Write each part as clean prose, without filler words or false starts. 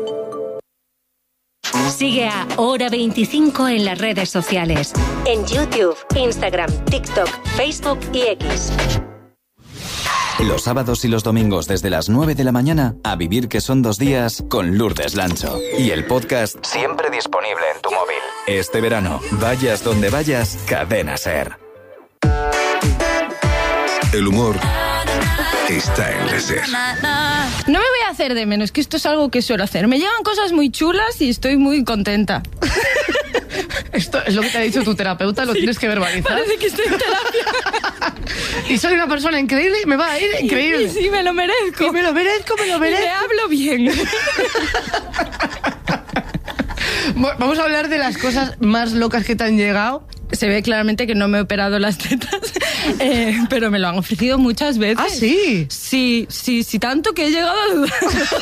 Sigue a Hora 25 en las redes sociales. En YouTube, Instagram, TikTok, Facebook y X. Los sábados y los domingos desde las 9 de la mañana, a vivir que son 2 días con Lourdes Lancho. Y el podcast siempre disponible en tu móvil. Este verano, vayas donde vayas, Cadena SER. El humor está en la SER. No me voy a hacer de menos, que esto es algo que suelo hacer. Me llegan cosas muy chulas y estoy muy contenta. Esto es lo que te ha dicho tu terapeuta, lo tienes que verbalizar. Parece que estoy en terapia. Y soy una persona increíble y me va a ir increíble. Sí, me lo merezco. Y me lo merezco. Y me hablo bien. Vamos a hablar de las cosas más locas que te han llegado. Se ve claramente que no me he operado las tetas, pero me lo han ofrecido muchas veces. ¿Ah, sí? Sí, tanto que he llegado a dudar.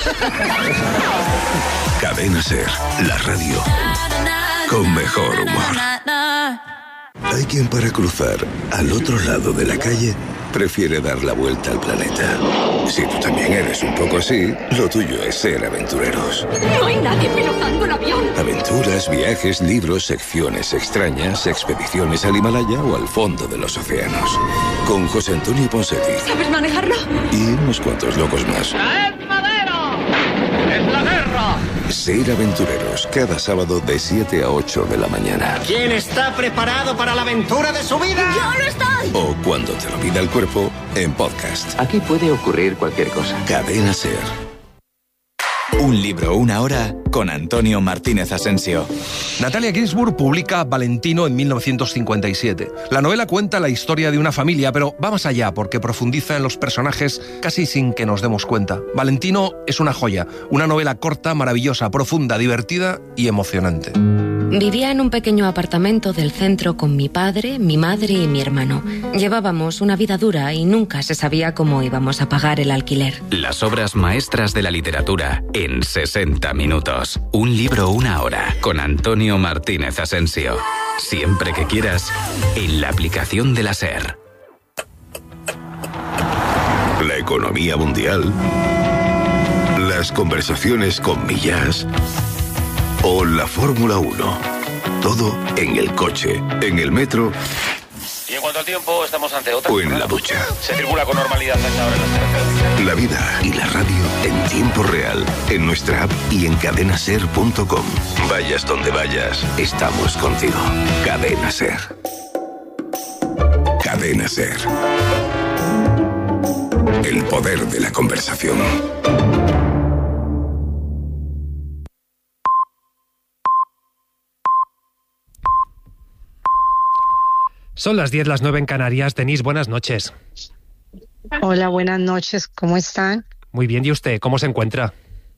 Cadena SER, la radio con mejor humor. Hay quien para cruzar al otro lado de la calle prefiere dar la vuelta al planeta. Si tú también eres un poco así, lo tuyo es ser aventureros. No hay nadie pilotando el avión. Aventuras, viajes, libros, secciones extrañas, expediciones al Himalaya o al fondo de los océanos. Con José Antonio Ponseti. ¿Sabes manejarlo? Y unos cuantos locos más. ¡Traed madera! ¡Es la guerra! Ser aventureros, cada sábado de 7 a 8 de la mañana. ¿Quién está preparado para la aventura de su vida? ¡Yo no estoy! O cuando te lo pida el cuerpo, en podcast. Aquí puede ocurrir cualquier cosa. Cadena SER. Un libro, una hora, con Antonio Martínez Asensio. Natalia Ginzburg publica Valentino en 1957. La novela cuenta la historia de una familia, pero va más allá porque profundiza en los personajes casi sin que nos demos cuenta. Valentino es una joya, una novela corta, maravillosa, profunda, divertida y emocionante. Vivía en un pequeño apartamento del centro con mi padre, mi madre y mi hermano. Llevábamos una vida dura y nunca se sabía cómo íbamos a pagar el alquiler. Las obras maestras de la literatura en 60 minutos. Un libro, una hora, con Antonio Martínez Asensio. Siempre que quieras, en la aplicación de la SER. La economía mundial. Las conversaciones con Millás. O la Fórmula 1. Todo en el coche, en el metro. Y en cuanto al tiempo, estamos ante otra. O en la ducha. Se circula con normalidad a esta hora en las carreteras. La vida y la radio en tiempo real. En nuestra app y en cadenaser.com. Vayas donde vayas, estamos contigo. Cadena SER. Cadena SER. El poder de la conversación. Son las 10, las 9 en Canarias. Denise, buenas noches. Hola, buenas noches. ¿Cómo están? Muy bien. ¿Y usted? ¿Cómo se encuentra?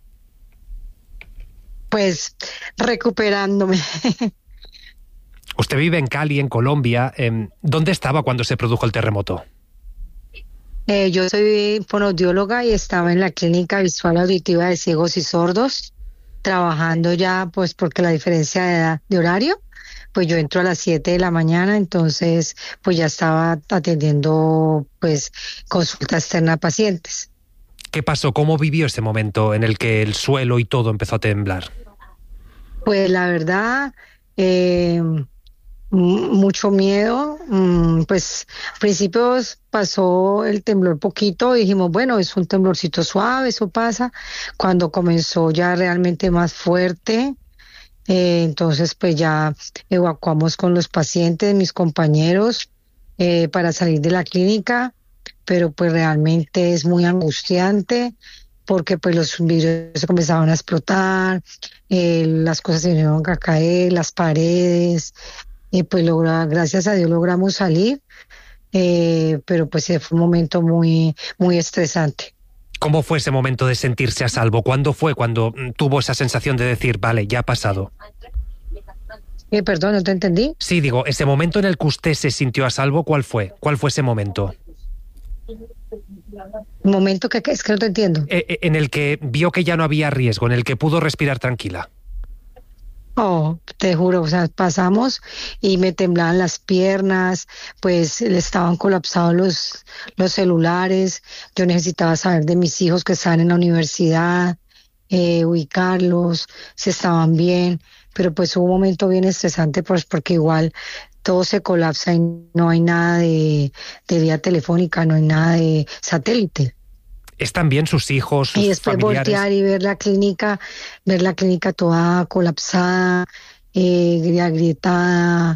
Pues recuperándome. Usted vive en Cali, en Colombia. ¿Dónde estaba cuando se produjo el terremoto? Yo soy fonoaudióloga y estaba en la clínica visual auditiva de ciegos y sordos, trabajando ya, pues porque la diferencia de edad, de horario, pues yo entro a las 7 de la mañana, entonces pues ya estaba atendiendo pues consulta externa a pacientes. ¿Qué pasó? ¿Cómo vivió ese momento en el que el suelo y todo empezó a temblar? Pues la verdad, mucho miedo, pues al principio pasó el temblor poquito, dijimos bueno, es un temblorcito suave, eso pasa. Cuando comenzó ya realmente más fuerte, entonces pues ya evacuamos con los pacientes, mis compañeros, para salir de la clínica, pero pues realmente es muy angustiante porque pues los vidrios comenzaban a explotar, las cosas se vinieron a caer, las paredes, y pues gracias a Dios logramos salir, pero pues fue un momento muy, muy estresante. ¿Cómo fue ese momento de sentirse a salvo? ¿Cuándo fue cuando tuvo esa sensación de decir, vale, ya ha pasado? Perdón, ¿no te entendí? Sí, digo, ese momento en el que usted se sintió a salvo, ¿cuál fue? ¿Cuál fue ese momento? ¿Un momento que es que no te entiendo? En el que vio que ya no había riesgo, en el que pudo respirar tranquila. Oh, te juro, o sea, pasamos y me temblaban las piernas, pues le estaban colapsados los celulares, yo necesitaba saber de mis hijos que estaban en la universidad, ubicarlos, si estaban bien, pero pues hubo un momento bien estresante pues porque igual todo se colapsa y no hay nada de vía telefónica, no hay nada de satélite. ¿Están bien sus hijos, sus y después familiares? Voltear y ver la clínica toda colapsada, agrietada,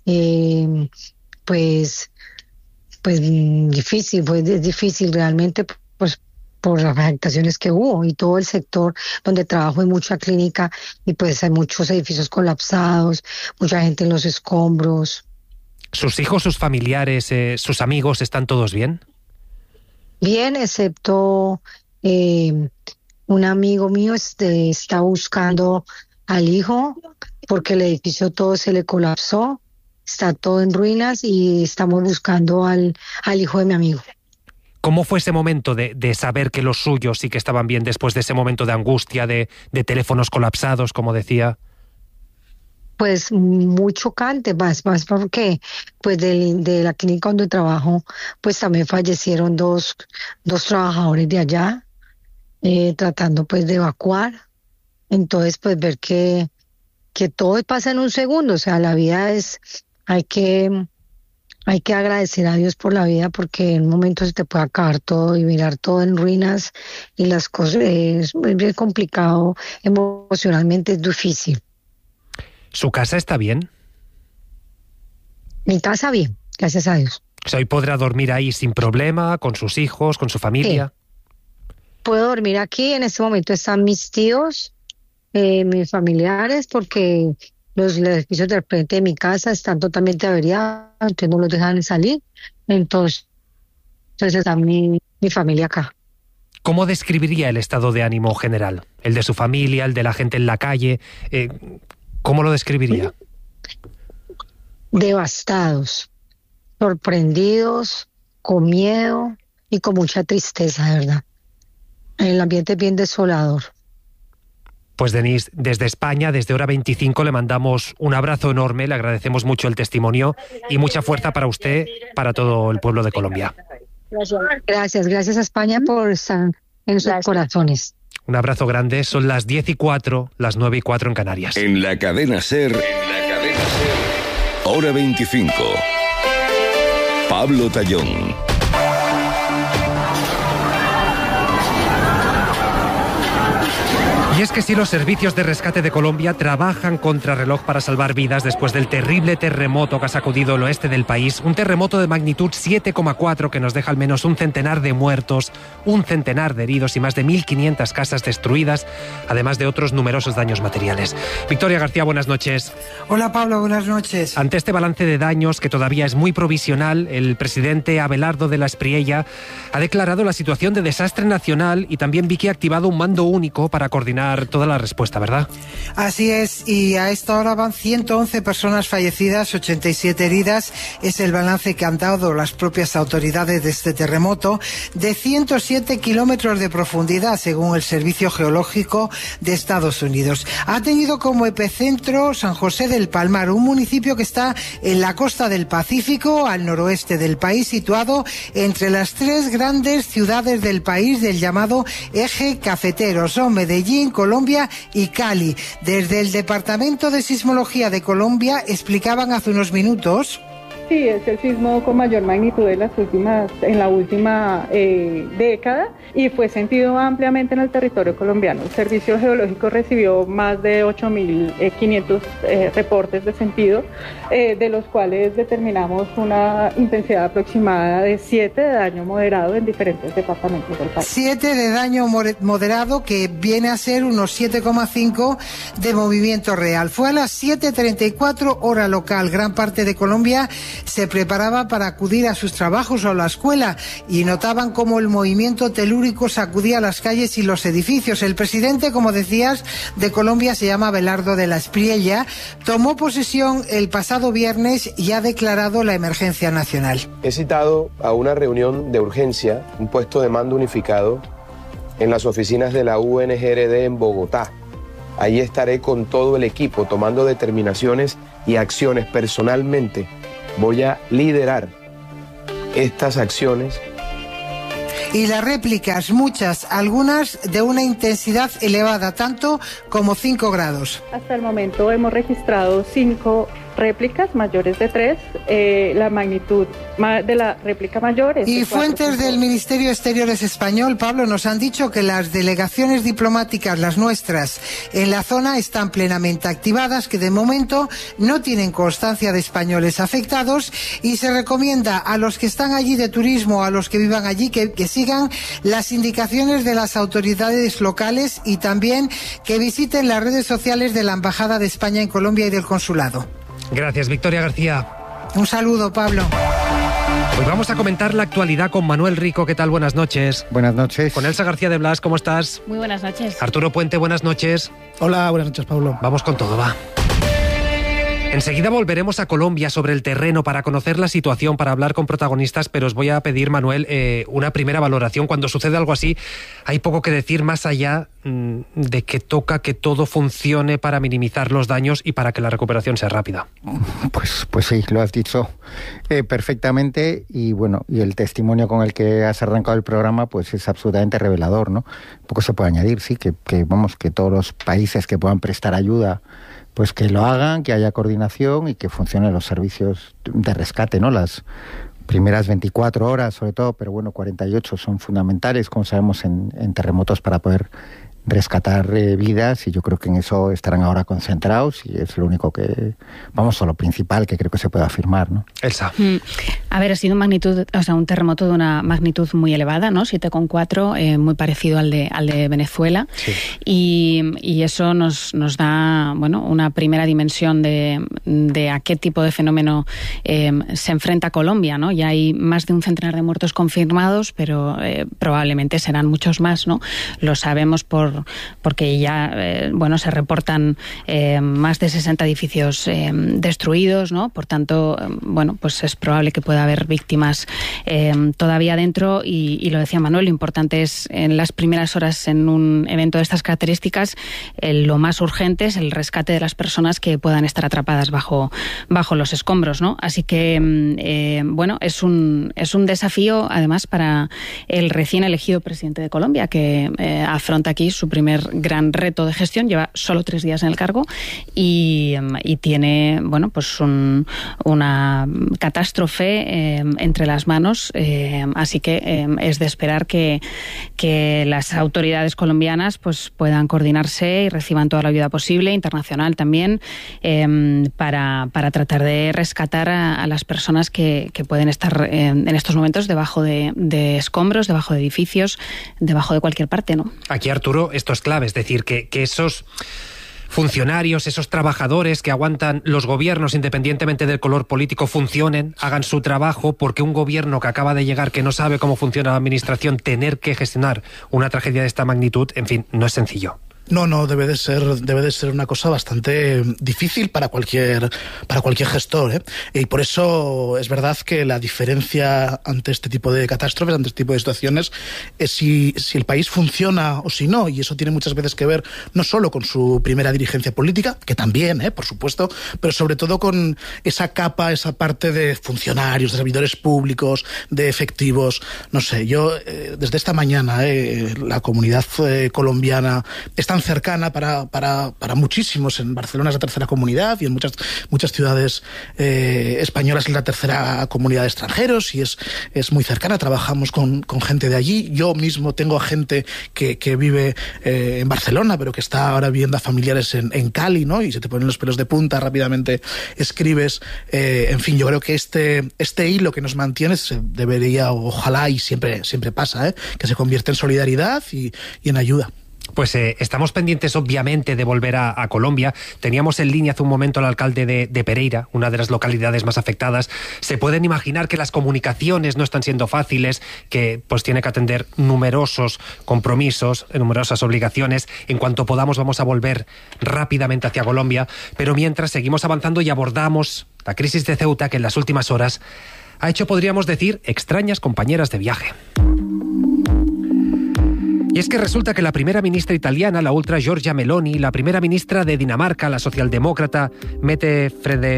pues difícil, pues es difícil realmente, pues por las afectaciones que hubo y todo el sector donde trabajo hay mucha clínica y pues hay muchos edificios colapsados, mucha gente en los escombros. ¿Sus hijos, sus familiares, sus amigos están todos bien? Bien, excepto un amigo mío está buscando al hijo porque el edificio todo se le colapsó, está todo en ruinas y estamos buscando al hijo de mi amigo. ¿Cómo fue ese momento de saber que los suyos sí que estaban bien después de ese momento de angustia, de teléfonos colapsados, como decía? Pues muy chocante, más porque pues de la clínica donde trabajo, pues también fallecieron dos trabajadores de allá, tratando pues de evacuar. Entonces pues ver que todo pasa en un segundo, o sea, la vida hay que agradecer a Dios por la vida porque en un momento se te puede acabar todo y mirar todo en ruinas y las cosas es bien complicado, emocionalmente es difícil. ¿Su casa está bien? Mi casa bien, gracias a Dios. O sea, hoy podrá dormir ahí sin problema, con sus hijos, con su familia. Sí. Puedo dormir aquí, en este momento están mis tíos, mis familiares, porque los edificios del frente de mi casa están totalmente averiados, entonces no los dejan salir, entonces está mi familia acá. ¿Cómo describiría el estado de ánimo general? El de su familia, el de la gente en la calle. ¿Cómo lo describiría? Devastados, sorprendidos, con miedo y con mucha tristeza, de verdad. El ambiente es bien desolador. Pues Denise, desde España, desde Hora 25, le mandamos un abrazo enorme, le agradecemos mucho el testimonio y mucha fuerza para usted, para todo el pueblo de Colombia. Gracias a España por estar en sus corazones. Un abrazo grande, son las 10:04, las 9:04 en Canarias. En la cadena SER, Hora 25. Pablo Tallón. Y es que si los servicios de rescate de Colombia trabajan contrarreloj para salvar vidas después del terrible terremoto que ha sacudido el oeste del país, un terremoto de magnitud 7,4 que nos deja al menos un centenar de muertos, un centenar de heridos y más de 1.500 casas destruidas, además de otros numerosos daños materiales. Victoria García, buenas noches. Hola Pablo, buenas noches. Ante este balance de daños, que todavía es muy provisional, el presidente Abelardo de la Espriella ha declarado la situación de desastre nacional y también vi que ha activado un mando único para coordinar toda la respuesta, ¿verdad? Así es, y a esta hora van 111 personas fallecidas, 87 heridas, es el balance que han dado las propias autoridades de este terremoto, de 107 kilómetros de profundidad, según el Servicio Geológico de Estados Unidos. Ha tenido como epicentro San José del Palmar, un municipio que está en la costa del Pacífico, al noroeste del país, situado entre las tres grandes ciudades del país del llamado eje cafetero. Son Medellín, Colombia y Cali. Desde el Departamento de Sismología de Colombia explicaban hace unos minutos. Sí, es el sismo con mayor magnitud en la última década y fue sentido ampliamente en el territorio colombiano. El Servicio Geológico recibió más de 8.500 reportes de sentido, de los cuales determinamos una intensidad aproximada de 7 de daño moderado en diferentes departamentos del país. 7 de daño moderado, que viene a ser unos 7,5 de movimiento real. Fue a las 7:34 hora local. Gran parte de Colombia se preparaba para acudir a sus trabajos o a la escuela y notaban cómo el movimiento telúrico sacudía las calles y los edificios. El presidente, como decías, de Colombia se llama Abelardo de la Espriella, tomó posesión el pasado viernes y ha declarado la emergencia nacional. He citado a una reunión de urgencia, un puesto de mando unificado en las oficinas de la UNGRD en Bogotá. Allí estaré con todo el equipo tomando determinaciones y acciones personalmente. Voy a liderar estas acciones. Y las réplicas, muchas, algunas de una intensidad elevada, tanto como 5 grados. Hasta el momento hemos registrado 5 réplicas mayores de 3, la magnitud de la réplica mayor es y de 4. Fuentes del Ministerio de Exteriores español, Pablo, nos han dicho que las delegaciones diplomáticas, las nuestras, en la zona están plenamente activadas, que de momento no tienen constancia de españoles afectados y se recomienda a los que están allí de turismo, a los que vivan allí, que sigan las indicaciones de las autoridades locales y también que visiten las redes sociales de la Embajada de España en Colombia y del Consulado. Gracias, Victoria García. Un saludo, Pablo. Hoy vamos a comentar la actualidad con Manuel Rico. ¿Qué tal? Buenas noches. Buenas noches. Con Elsa García de Blas, ¿cómo estás? Muy buenas noches. Arturo Puente, buenas noches. Hola, buenas noches, Pablo. Vamos con todo, va. Enseguida volveremos a Colombia sobre el terreno para conocer la situación, para hablar con protagonistas, pero os voy a pedir, Manuel, una primera valoración. Cuando sucede algo así, hay poco que decir más allá de que toca que todo funcione para minimizar los daños y para que la recuperación sea rápida. Pues sí, lo has dicho perfectamente y bueno, y el testimonio con el que has arrancado el programa pues es absolutamente revelador, ¿no? Poco se puede añadir, sí, que todos los países que puedan prestar ayuda pues que lo hagan, que haya coordinación y que funcionen los servicios de rescate, ¿no? Las primeras 24 horas, sobre todo, pero bueno, 48 son fundamentales, como sabemos, en terremotos para poder rescatar vidas, y yo creo que en eso estarán ahora concentrados y es lo único que, lo principal que creo que se puede afirmar, ¿no? Elsa. A ver, ha sido un terremoto de una magnitud muy elevada, ¿no? 7,4, muy parecido al de Venezuela. Sí. Y eso nos da, bueno, una primera dimensión de a qué tipo de fenómeno se enfrenta Colombia, ¿no? Ya hay más de un centenar de muertos confirmados, pero probablemente serán muchos más, ¿no? Lo sabemos porque ya se reportan más de 60 edificios destruidos, ¿no? Por tanto, pues es probable que pueda haber víctimas todavía dentro y lo decía Manuel, lo importante es en las primeras horas en un evento de estas características, lo más urgente es el rescate de las personas que puedan estar atrapadas bajo los escombros, ¿no? Así que es un desafío además para el recién elegido presidente de Colombia, que afronta aquí su primer gran reto de gestión. Lleva solo 3 días en el cargo y tiene una catástrofe entre las manos, así que es de esperar que las autoridades colombianas pues puedan coordinarse y reciban toda la ayuda posible, internacional también, para tratar de rescatar a las personas que pueden estar en estos momentos debajo de escombros, debajo de edificios, debajo de cualquier parte, ¿no? Aquí, Arturo, esto es clave, es decir, que esos funcionarios, esos trabajadores que aguantan los gobiernos independientemente del color político funcionen, hagan su trabajo, porque un gobierno que acaba de llegar, que no sabe cómo funciona la administración, tener que gestionar una tragedia de esta magnitud, en fin, no es sencillo. No, debe de ser una cosa bastante difícil para cualquier gestor, ¿eh? Y por eso es verdad que la diferencia ante este tipo de catástrofes, ante este tipo de situaciones, es si el país funciona o si no, y eso tiene muchas veces que ver no solo con su primera dirigencia política, que también, por supuesto, pero sobre todo con esa capa, esa parte de funcionarios, de servidores públicos, de efectivos. No sé, yo desde esta mañana la comunidad colombiana es tan cercana para muchísimos. En Barcelona es la tercera comunidad y en muchas ciudades españolas es la tercera comunidad de extranjeros y es muy cercana. Trabajamos con gente de allí. Yo mismo tengo gente que vive en Barcelona, pero que está ahora viviendo a familiares en Cali, ¿no? Y se te ponen los pelos de punta, rápidamente escribes. En fin, yo creo que este hilo que nos mantiene se debería, ojalá, y siempre pasa, que se convierta en solidaridad y en ayuda. Pues estamos pendientes, obviamente, de volver a Colombia. Teníamos en línea hace un momento al alcalde de Pereira, una de las localidades más afectadas. Se pueden imaginar que las comunicaciones no están siendo fáciles, que pues tiene que atender numerosos compromisos, numerosas obligaciones. En cuanto podamos vamos a volver rápidamente hacia Colombia, pero mientras seguimos avanzando y abordamos la crisis de Ceuta, que en las últimas horas ha hecho, podríamos decir, extrañas compañeras de viaje. Y es que resulta que la primera ministra italiana, la ultra Giorgia Meloni, la primera ministra de Dinamarca, la socialdemócrata Mette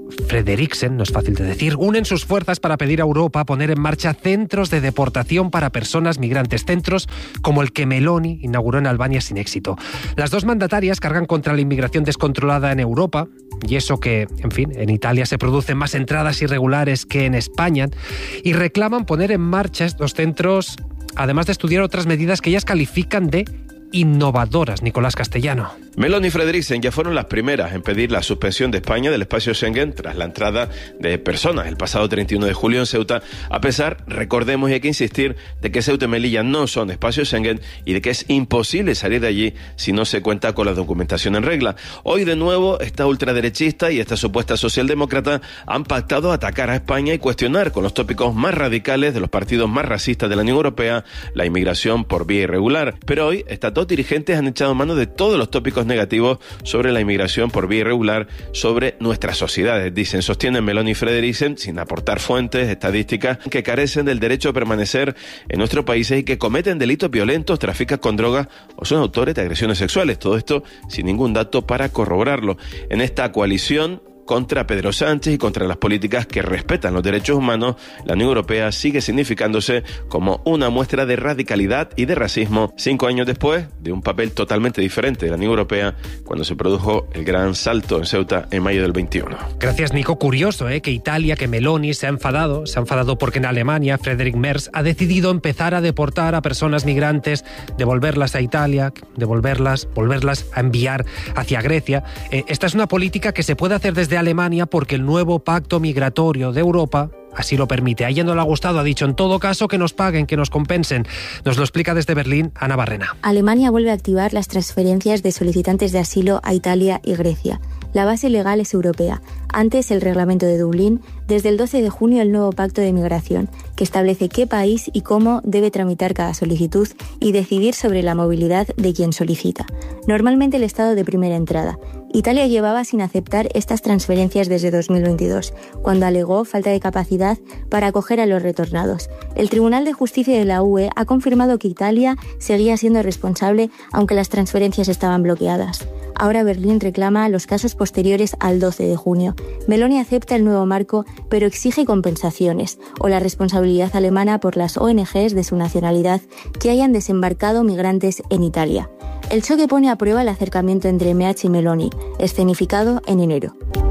Frederiksen, no es fácil de decir, unen sus fuerzas para pedir a Europa poner en marcha centros de deportación para personas migrantes, centros como el que Meloni inauguró en Albania sin éxito. Las dos mandatarias cargan contra la inmigración descontrolada en Europa, y eso que, en fin, en Italia se producen más entradas irregulares que en España, y reclaman poner en marcha estos centros, además de estudiar otras medidas que ellas califican de innovadoras. Nicolás Castellano. Meloni y Frederiksen ya fueron las primeras en pedir la suspensión de España del espacio Schengen tras la entrada de personas el pasado 31 de julio en Ceuta, a pesar, recordemos y hay que insistir, de que Ceuta y Melilla no son espacio Schengen y de que es imposible salir de allí si no se cuenta con la documentación en regla. Hoy de nuevo esta ultraderechista y esta supuesta socialdemócrata han pactado atacar a España y cuestionar con los tópicos más radicales de los partidos más racistas de la Unión Europea la inmigración por vía irregular. Pero hoy estas dos dirigentes han echado mano de todos los tópicos negativos sobre la inmigración por vía irregular, sobre nuestras sociedades, dicen, sostienen Meloni y Frederiksen, sin aportar fuentes estadísticas, que carecen del derecho a permanecer en nuestros países y que cometen delitos violentos, trafican con drogas o son autores de agresiones sexuales. Todo esto sin ningún dato para corroborarlo. En esta coalición contra Pedro Sánchez y contra las políticas que respetan los derechos humanos, la Unión Europea sigue significándose como una muestra de radicalidad y de racismo 5 años después de un papel totalmente diferente de la Unión Europea cuando se produjo el gran salto en Ceuta en mayo del 21. Gracias, Nico. Curioso, que Italia, que Meloni se ha enfadado porque en Alemania Friedrich Merz ha decidido empezar a deportar a personas migrantes, devolverlas a Italia, volverlas a enviar hacia Grecia. Esta es una política que se puede hacer desde Alemania porque el nuevo pacto migratorio de Europa así lo permite. A ella no le ha gustado, ha dicho en todo caso que nos paguen, que nos compensen. Nos lo explica desde Berlín Ana Barrena. Alemania vuelve a activar las transferencias de solicitantes de asilo a Italia y Grecia. La base legal es europea. Antes, el reglamento de Dublín, desde el 12 de junio el nuevo pacto de migración, que establece qué país y cómo debe tramitar cada solicitud y decidir sobre la movilidad de quien solicita. Normalmente el estado de primera entrada. Italia llevaba sin aceptar estas transferencias desde 2022, cuando alegó falta de capacidad para acoger a los retornados. El Tribunal de Justicia de la UE ha confirmado que Italia seguía siendo responsable aunque las transferencias estaban bloqueadas. Ahora Berlín reclama los casos posteriores al 12 de junio. Meloni acepta el nuevo marco, pero exige compensaciones o la responsabilidad alemana por las ONGs de su nacionalidad que hayan desembarcado migrantes en Italia. El choque pone a prueba el acercamiento entre MH y Meloni, escenificado en enero.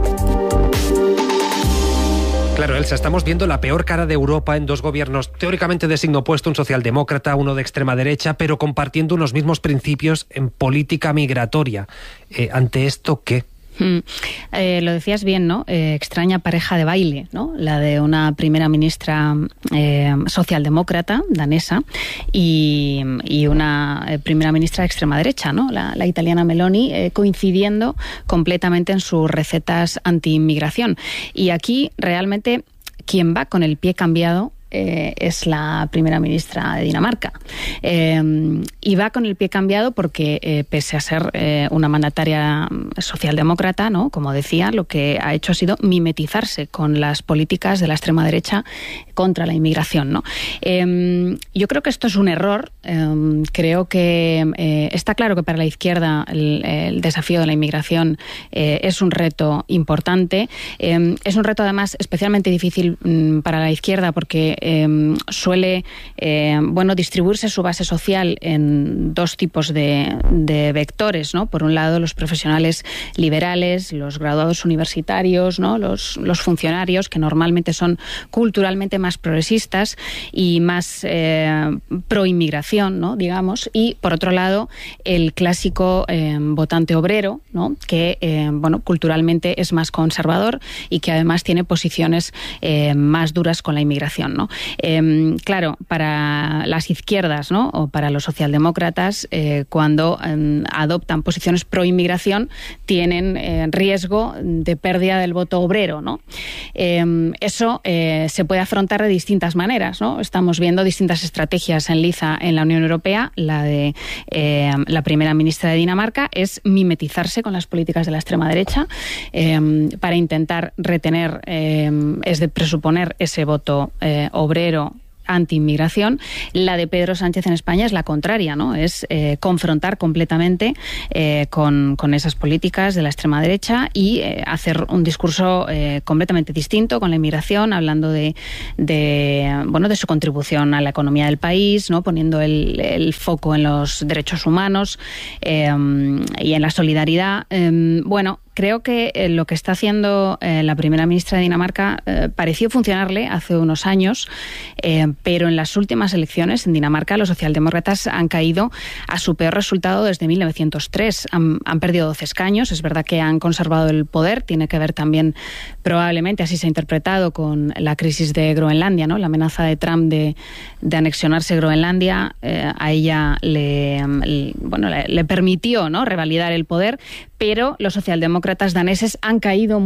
Claro, Elsa, estamos viendo la peor cara de Europa en dos gobiernos teóricamente de signo opuesto, un socialdemócrata, uno de extrema derecha, pero compartiendo unos mismos principios en política migratoria. ¿Ante esto qué? Lo decías bien, ¿no? Extraña pareja de baile, ¿no? La de una primera ministra socialdemócrata danesa y una primera ministra de extrema derecha, ¿no? La italiana Meloni, coincidiendo completamente en sus recetas anti-inmigración. Y aquí realmente quien va con el pie cambiado es la primera ministra de Dinamarca. Y va con el pie cambiado porque, pese a ser una mandataria socialdemócrata, ¿no? Como decía, lo que ha hecho ha sido mimetizarse con las políticas de la extrema derecha contra la inmigración, ¿no? Yo creo que esto es un error. Creo que está claro que para la izquierda el desafío de la inmigración es un reto importante. Es un reto, además, especialmente difícil para la izquierda porque suele distribuirse su base social en dos tipos de vectores, ¿no? Por un lado, los profesionales liberales, los graduados universitarios, ¿no? Los funcionarios, que normalmente son culturalmente más progresistas y más pro-inmigración, ¿no? Digamos, y por otro lado, el clásico votante obrero, ¿no? Que culturalmente es más conservador y que además tiene posiciones más duras con la inmigración, ¿no? Claro, para las izquierdas, ¿no? O para los socialdemócratas, cuando adoptan posiciones pro inmigración, tienen riesgo de pérdida del voto obrero, ¿no? Eso se puede afrontar de distintas maneras, ¿no? Estamos viendo distintas estrategias en liza en la Unión Europea. La de la primera ministra de Dinamarca es mimetizarse con las políticas de la extrema derecha para intentar retener, es de presuponer ese voto obrero anti-inmigración. La de Pedro Sánchez en España es la contraria, ¿no? Es confrontar completamente con esas políticas de la extrema derecha y hacer un discurso completamente distinto con la inmigración, hablando de su contribución a la economía del país, ¿no? Poniendo el foco en los derechos humanos y en la solidaridad. Creo que lo que está haciendo la primera ministra de Dinamarca pareció funcionarle hace unos años, pero en las últimas elecciones en Dinamarca los socialdemócratas han caído a su peor resultado desde 1903. Han perdido 12 escaños. Es verdad que han conservado el poder. Tiene que ver también, probablemente, así se ha interpretado, con la crisis de Groenlandia, ¿no? La amenaza de Trump de anexionarse Groenlandia a ella le permitió, ¿no?, revalidar el poder, pero los socialdemócratas daneses han caído,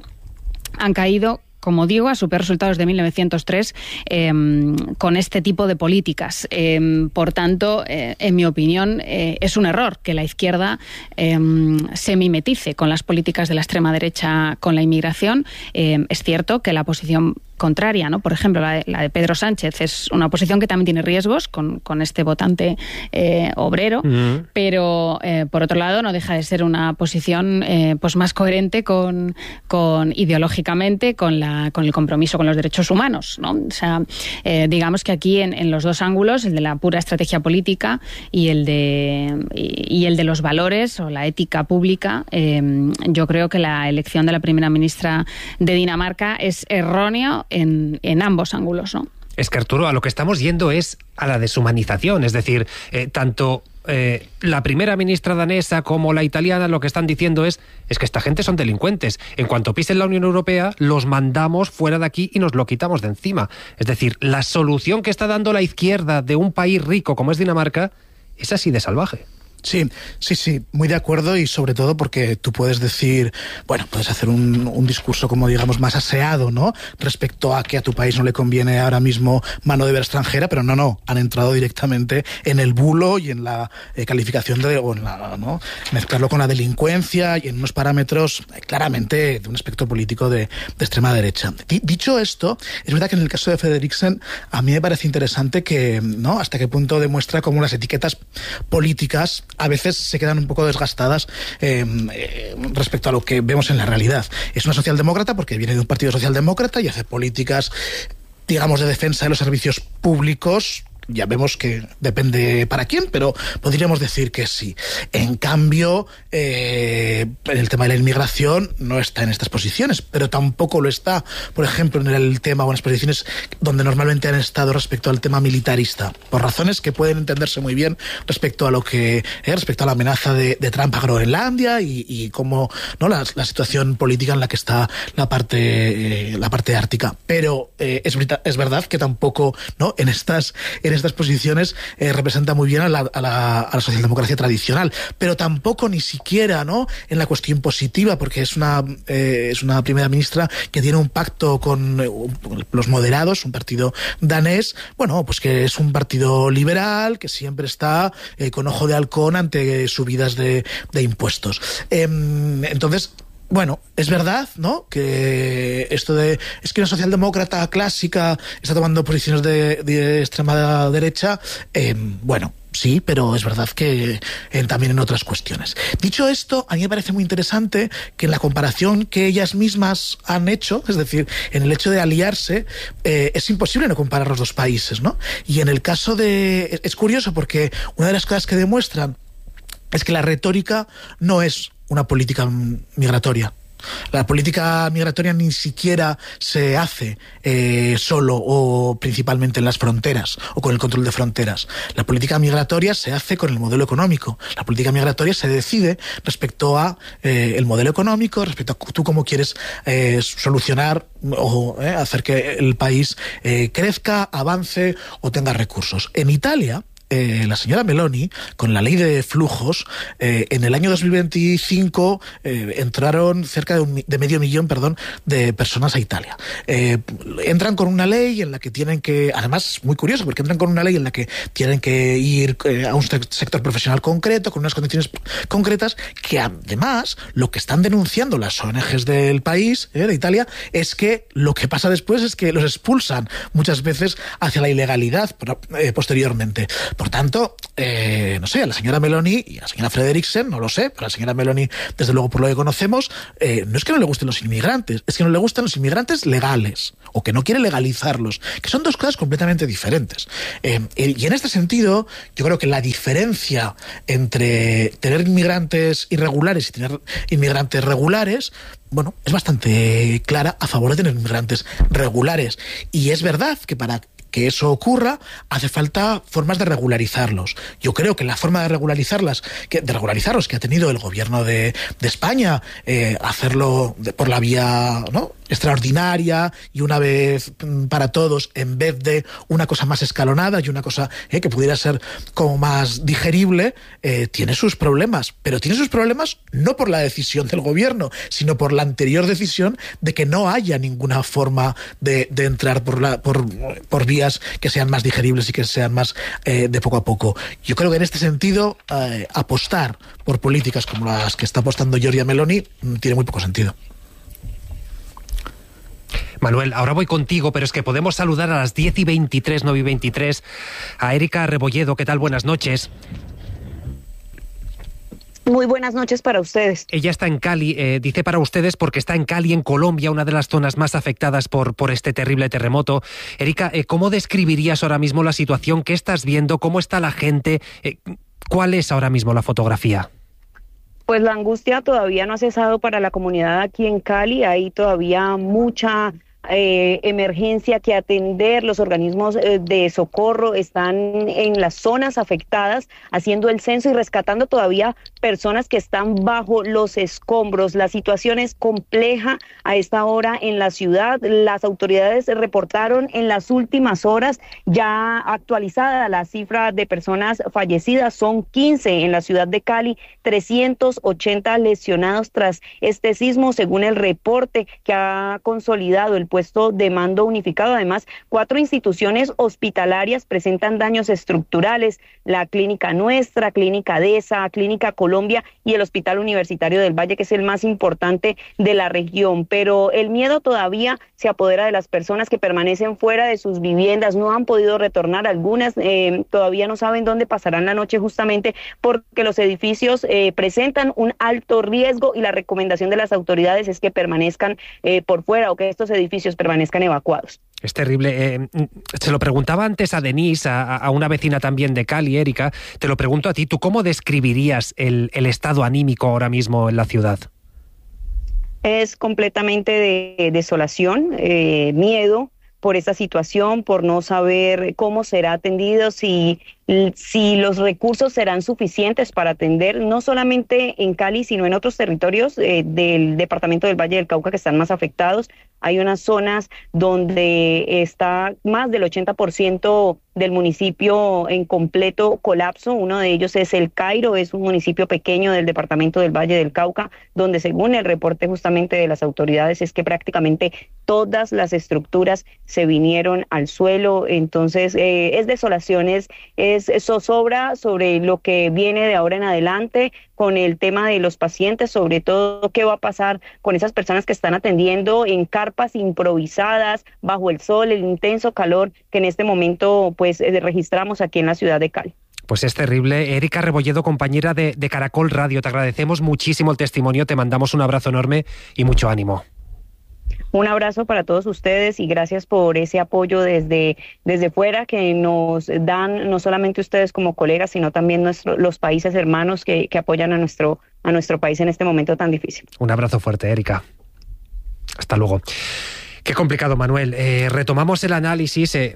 como digo, a su peor resultado desde 1903 con este tipo de políticas. Por tanto, en mi opinión, es un error que la izquierda se mimetice con las políticas de la extrema derecha con la inmigración. Es cierto que la posición contraria, ¿no? Por ejemplo, la de Pedro Sánchez es una posición que también tiene riesgos con este votante obrero, pero por otro lado no deja de ser una posición pues más coherente con ideológicamente con el compromiso con los derechos humanos, ¿no? O sea, digamos que aquí en los dos ángulos, el de la pura estrategia política y el de los valores o la ética pública, yo creo que la elección de la primera ministra de Dinamarca es errónea en ambos ángulos, ¿no? Es que, Arturo, a lo que estamos yendo es a la deshumanización, es decir, tanto la primera ministra danesa como la italiana lo que están diciendo es que esta gente son delincuentes. En cuanto pisen la Unión Europea, los mandamos fuera de aquí y nos lo quitamos de encima. Es decir, la solución que está dando la izquierda de un país rico como es Dinamarca es así de salvaje. Sí, muy de acuerdo, y sobre todo porque tú puedes decir, bueno, puedes hacer un discurso como digamos más aseado, ¿no?, respecto a que a tu país no le conviene ahora mismo mano de obra extranjera, pero no, han entrado directamente en el bulo y en la calificación ¿no?, mezclarlo con la delincuencia y en unos parámetros claramente de un aspecto político de extrema derecha. Dicho esto, es verdad que en el caso de Frederiksen a mí me parece interesante que, ¿no?, hasta qué punto demuestra cómo las etiquetas políticas a veces se quedan un poco desgastadas respecto a lo que vemos en la realidad. Es una socialdemócrata porque viene de un partido socialdemócrata y hace políticas, digamos, de defensa de los servicios públicos. Ya vemos que depende para quién, pero podríamos decir que sí. En cambio, en el tema de la inmigración no está en estas posiciones, pero tampoco lo está, por ejemplo, en el tema o en las posiciones donde normalmente han estado respecto al tema militarista, por razones que pueden entenderse muy bien respecto a lo que respecto a la amenaza de Trump a Groenlandia y cómo, ¿no?, la situación política en la que está la parte ártica. Pero es verdad que tampoco, ¿no?, en estas posiciones representa muy bien a la socialdemocracia tradicional, pero tampoco ni siquiera, ¿no?, en la cuestión positiva, porque es una primera ministra que tiene un pacto con los moderados, un partido danés, bueno, pues que es un partido liberal que siempre está con ojo de halcón ante subidas de impuestos. Entonces, bueno, es verdad, ¿no?, que esto de es que una socialdemócrata clásica está tomando posiciones de extrema derecha, bueno, sí, pero es verdad que también en otras cuestiones. Dicho esto, a mí me parece muy interesante que en la comparación que ellas mismas han hecho, es decir, en el hecho de aliarse, es imposible no comparar los dos países, ¿no? Y en el caso de... Es curioso porque una de las cosas que demuestran es que la retórica no es una política migratoria. La política migratoria ni siquiera se hace solo o principalmente en las fronteras o con el control de fronteras. La política migratoria se hace con el modelo económico. La política migratoria se decide respecto a el modelo económico, respecto a tú cómo quieres solucionar o hacer que el país crezca, avance o tenga recursos. En Italia, la señora Meloni, con la ley de flujos, en el año 2025 entraron cerca de medio millón, de personas a Italia. Entran con una ley en la que tienen que, además es muy curioso, porque entran con una ley en la que tienen que ir a un sector profesional concreto, con unas condiciones concretas, que además lo que están denunciando las ONGs del país, de Italia, es que lo que pasa después es que los expulsan muchas veces hacia la ilegalidad posteriormente. Por tanto, no sé, a la señora Meloni y a la señora Frederiksen, no lo sé, pero a la señora Meloni, desde luego por lo que conocemos, no es que no le gusten los inmigrantes, es que no le gustan los inmigrantes legales, o que no quiere legalizarlos, que son dos cosas completamente diferentes. Y en este sentido, yo creo que la diferencia entre tener inmigrantes irregulares y tener inmigrantes regulares, bueno, es bastante clara a favor de tener inmigrantes regulares. Y es verdad que para que eso ocurra, hace falta formas de regularizarlos. Yo creo que la forma de regularizarlos que ha tenido el gobierno de España, hacerlo por la vía, ¿no?, extraordinaria y una vez para todos, en vez de una cosa más escalonada y una cosa que pudiera ser como más digerible, tiene sus problemas. Pero tiene sus problemas no por la decisión del gobierno, sino por la anterior decisión de que no haya ninguna forma de entrar por vías que sean más digeribles y que sean más de poco a poco. Yo creo que en este sentido apostar por políticas como las que está apostando Giorgia Meloni tiene muy poco sentido. Manuel, ahora voy contigo, pero es que podemos saludar a las 10:23, 9:23, a Erika Rebolledo. ¿Qué tal? Buenas noches. Muy buenas noches para ustedes. Ella está en Cali, dice para ustedes porque está en Cali, en Colombia, una de las zonas más afectadas por este terrible terremoto. Erika, ¿cómo describirías ahora mismo la situación? ¿Qué estás viendo? ¿Cómo está la gente? ¿Cuál es ahora mismo la fotografía? Pues la angustia todavía no ha cesado para la comunidad aquí en Cali. Hay todavía mucha emergencia que atender. Los organismos de socorro están en las zonas afectadas haciendo el censo y rescatando todavía personas que están bajo los escombros. La situación es compleja a esta hora en la ciudad. Las autoridades reportaron en las últimas horas, ya actualizada la cifra de personas fallecidas, son 15 en la ciudad de Cali, 380 lesionados tras este sismo, según el reporte que ha consolidado el puesto de mando unificado. Además, 4 instituciones hospitalarias presentan daños estructurales: la Clínica Nuestra, Clínica DESA, Clínica Colombia y el Hospital Universitario del Valle, que es el más importante de la región. Pero el miedo todavía se apodera de las personas que permanecen fuera de sus viviendas, no han podido retornar. Algunas todavía no saben dónde pasarán la noche, justamente porque los edificios presentan un alto riesgo y la recomendación de las autoridades es que permanezcan por fuera o que estos edificios permanezcan evacuados. Es terrible. Se lo preguntaba antes a Denise, a una vecina también de Cali, Erika. Te lo pregunto a ti. ¿Tú cómo describirías el estado anímico ahora mismo en la ciudad? Es completamente de desolación, miedo por esta situación, por no saber cómo será atendido, si los recursos serán suficientes para atender, no solamente en Cali, sino en otros territorios del departamento del Valle del Cauca que están más afectados. Hay unas zonas donde está más del 80% del municipio en completo colapso. Uno de ellos es El Cairo, es un municipio pequeño del departamento del Valle del Cauca, donde según el reporte justamente de las autoridades es que prácticamente todas las estructuras se vinieron al suelo. Entonces es desolación, es zozobra sobre lo que viene de ahora en adelante con el tema de los pacientes, sobre todo qué va a pasar con esas personas que están atendiendo en carpas improvisadas bajo el sol, el intenso calor que en este momento pues registramos aquí en la ciudad de Cali. Pues es terrible. Erika Rebolledo, compañera de Caracol Radio, te agradecemos muchísimo el testimonio, te mandamos un abrazo enorme y mucho ánimo. Un abrazo para todos ustedes y gracias por ese apoyo desde fuera que nos dan, no solamente ustedes como colegas, sino también los países hermanos que apoyan a nuestro país en este momento tan difícil. Un abrazo fuerte, Erika. Hasta luego. Qué complicado, Manuel. Retomamos el análisis.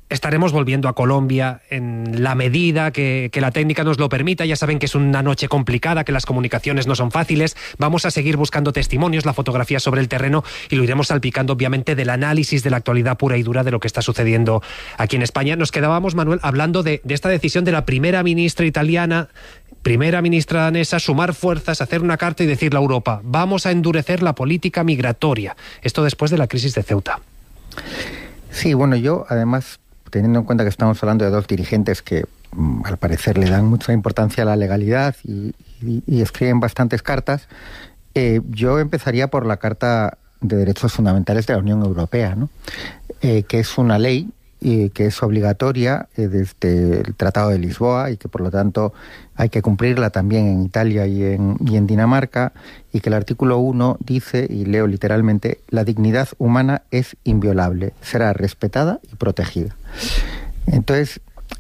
estaremos volviendo a Colombia en la medida que la técnica nos lo permita. Ya saben que es una noche complicada, que las comunicaciones no son fáciles. Vamos a seguir buscando testimonios, la fotografía sobre el terreno, y lo iremos salpicando, obviamente, del análisis de la actualidad pura y dura de lo que está sucediendo aquí en España. Nos quedábamos, Manuel, hablando de esta decisión de la primera ministra italiana, primera ministra danesa, sumar fuerzas, hacer una carta y decirle a Europa: vamos a endurecer la política migratoria. Esto después de la crisis de Ceuta. Sí, bueno, yo además, teniendo en cuenta que estamos hablando de dos dirigentes que al parecer le dan mucha importancia a la legalidad y escriben bastantes cartas, yo empezaría por la Carta de Derechos Fundamentales de la Unión Europea, ¿no? Que es una ley que es obligatoria desde el Tratado de Lisboa y que por lo tanto hay que cumplirla también en Italia y en Dinamarca, y que el artículo 1 dice, y leo literalmente: la dignidad humana es inviolable, será respetada y protegida. Entonces,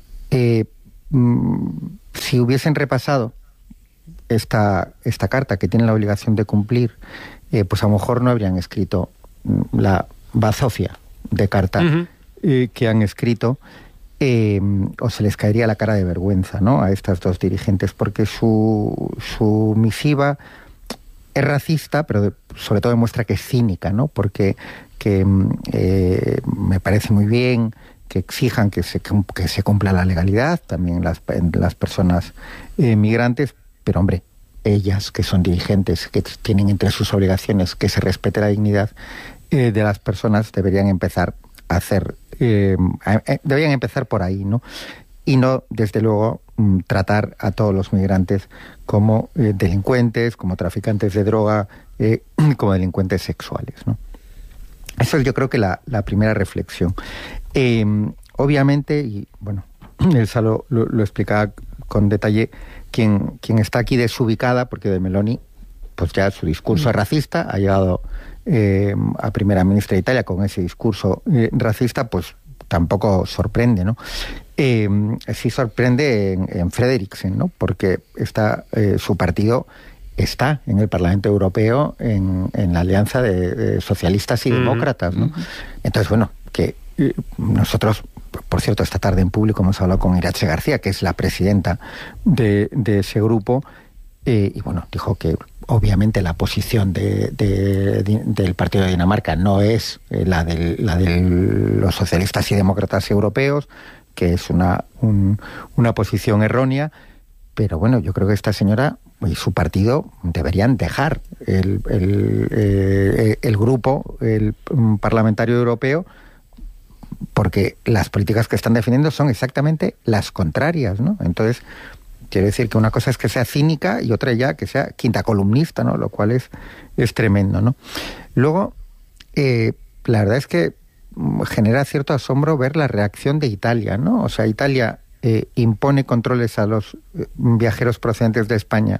si hubiesen repasado esta carta que tienen la obligación de cumplir, pues a lo mejor no habrían escrito la bazofia de carta que han escrito, o se les caería la cara de vergüenza, ¿no?, a estas dos dirigentes, porque su misiva es racista, pero sobre todo demuestra que es cínica, ¿no?, porque me parece muy bien que exijan que se cumpla la legalidad también en las personas migrantes, pero hombre, ellas, que son dirigentes, que tienen entre sus obligaciones que se respete la dignidad de las personas, deberían empezar a hacer, deberían empezar por ahí, ¿no? Y no, desde luego, tratar a todos los migrantes como delincuentes, como traficantes de droga, como delincuentes sexuales, ¿no? Eso es, yo creo, que la primera reflexión. Obviamente, y bueno, Elsa lo explicaba con detalle, quien está aquí desubicada, porque de Meloni, pues ya su discurso es racista, ha llegado a primera ministra de Italia con ese discurso racista, pues tampoco sorprende, ¿no? Sí sorprende en Frederiksen, ¿no?, porque su partido está en el Parlamento Europeo en la alianza de socialistas y demócratas, ¿no? Entonces, bueno, que nosotros, por cierto, esta tarde en público hemos hablado con Iratxe García, que es la presidenta de ese grupo, y bueno, dijo que obviamente la posición del Partido de Dinamarca no es la de los socialistas y demócratas europeos, que es una posición errónea, pero bueno, yo creo que esta señora y su partido deberían dejar el grupo, el parlamentario europeo, porque las políticas que están defendiendo son exactamente las contrarias, ¿no? Entonces, quiero decir que una cosa es que sea cínica y otra ya que sea quinta columnista, ¿no?, lo cual es tremendo, ¿no? Luego, la verdad es que genera cierto asombro ver la reacción de Italia, ¿no? O sea, Italia impone controles a los viajeros procedentes de España,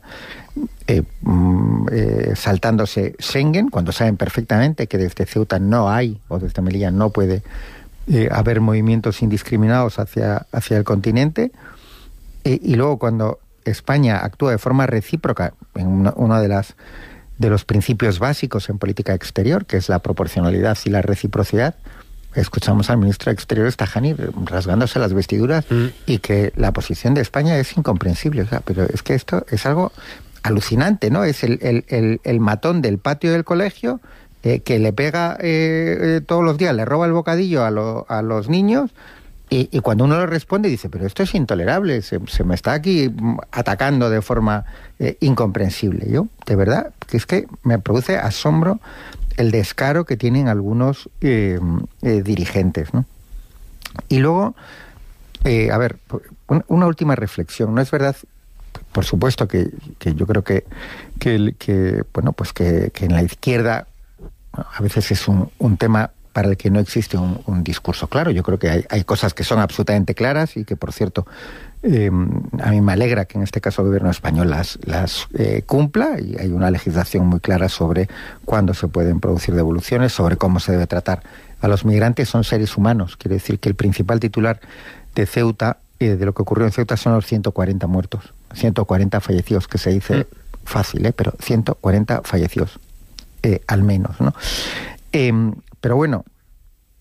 saltándose Schengen, cuando saben perfectamente que desde Ceuta no hay, o desde Melilla no puede haber movimientos indiscriminados hacia el continente, y luego cuando España actúa de forma recíproca en uno de los principios básicos en política exterior, que es la proporcionalidad y la reciprocidad, escuchamos al ministro de Exteriores, Tajani, rasgándose las vestiduras, y que la posición de España es incomprensible. O sea, pero es que esto es algo alucinante, ¿no? Es el matón del patio del colegio que le pega todos los días, le roba el bocadillo a los niños, y cuando uno le responde dice, pero esto es intolerable, se me está aquí atacando de forma incomprensible. Yo, de verdad, que es que me produce asombro el descaro que tienen algunos dirigentes, ¿no? Y luego, a ver, una última reflexión. No es verdad, por supuesto, que yo creo que bueno, pues que en la izquierda a veces es un tema para el que no existe un discurso claro. Yo creo que hay cosas que son absolutamente claras y que, por cierto, a mí me alegra que en este caso el gobierno español las cumpla, y hay una legislación muy clara sobre cuándo se pueden producir devoluciones, sobre cómo se debe tratar a los migrantes. Son seres humanos. Quiere decir que el principal titular de Ceuta, de lo que ocurrió en Ceuta, son los 140 muertos, 140 fallecidos, que se dice fácil, pero 140 fallecidos, al menos, ¿no? Pero bueno,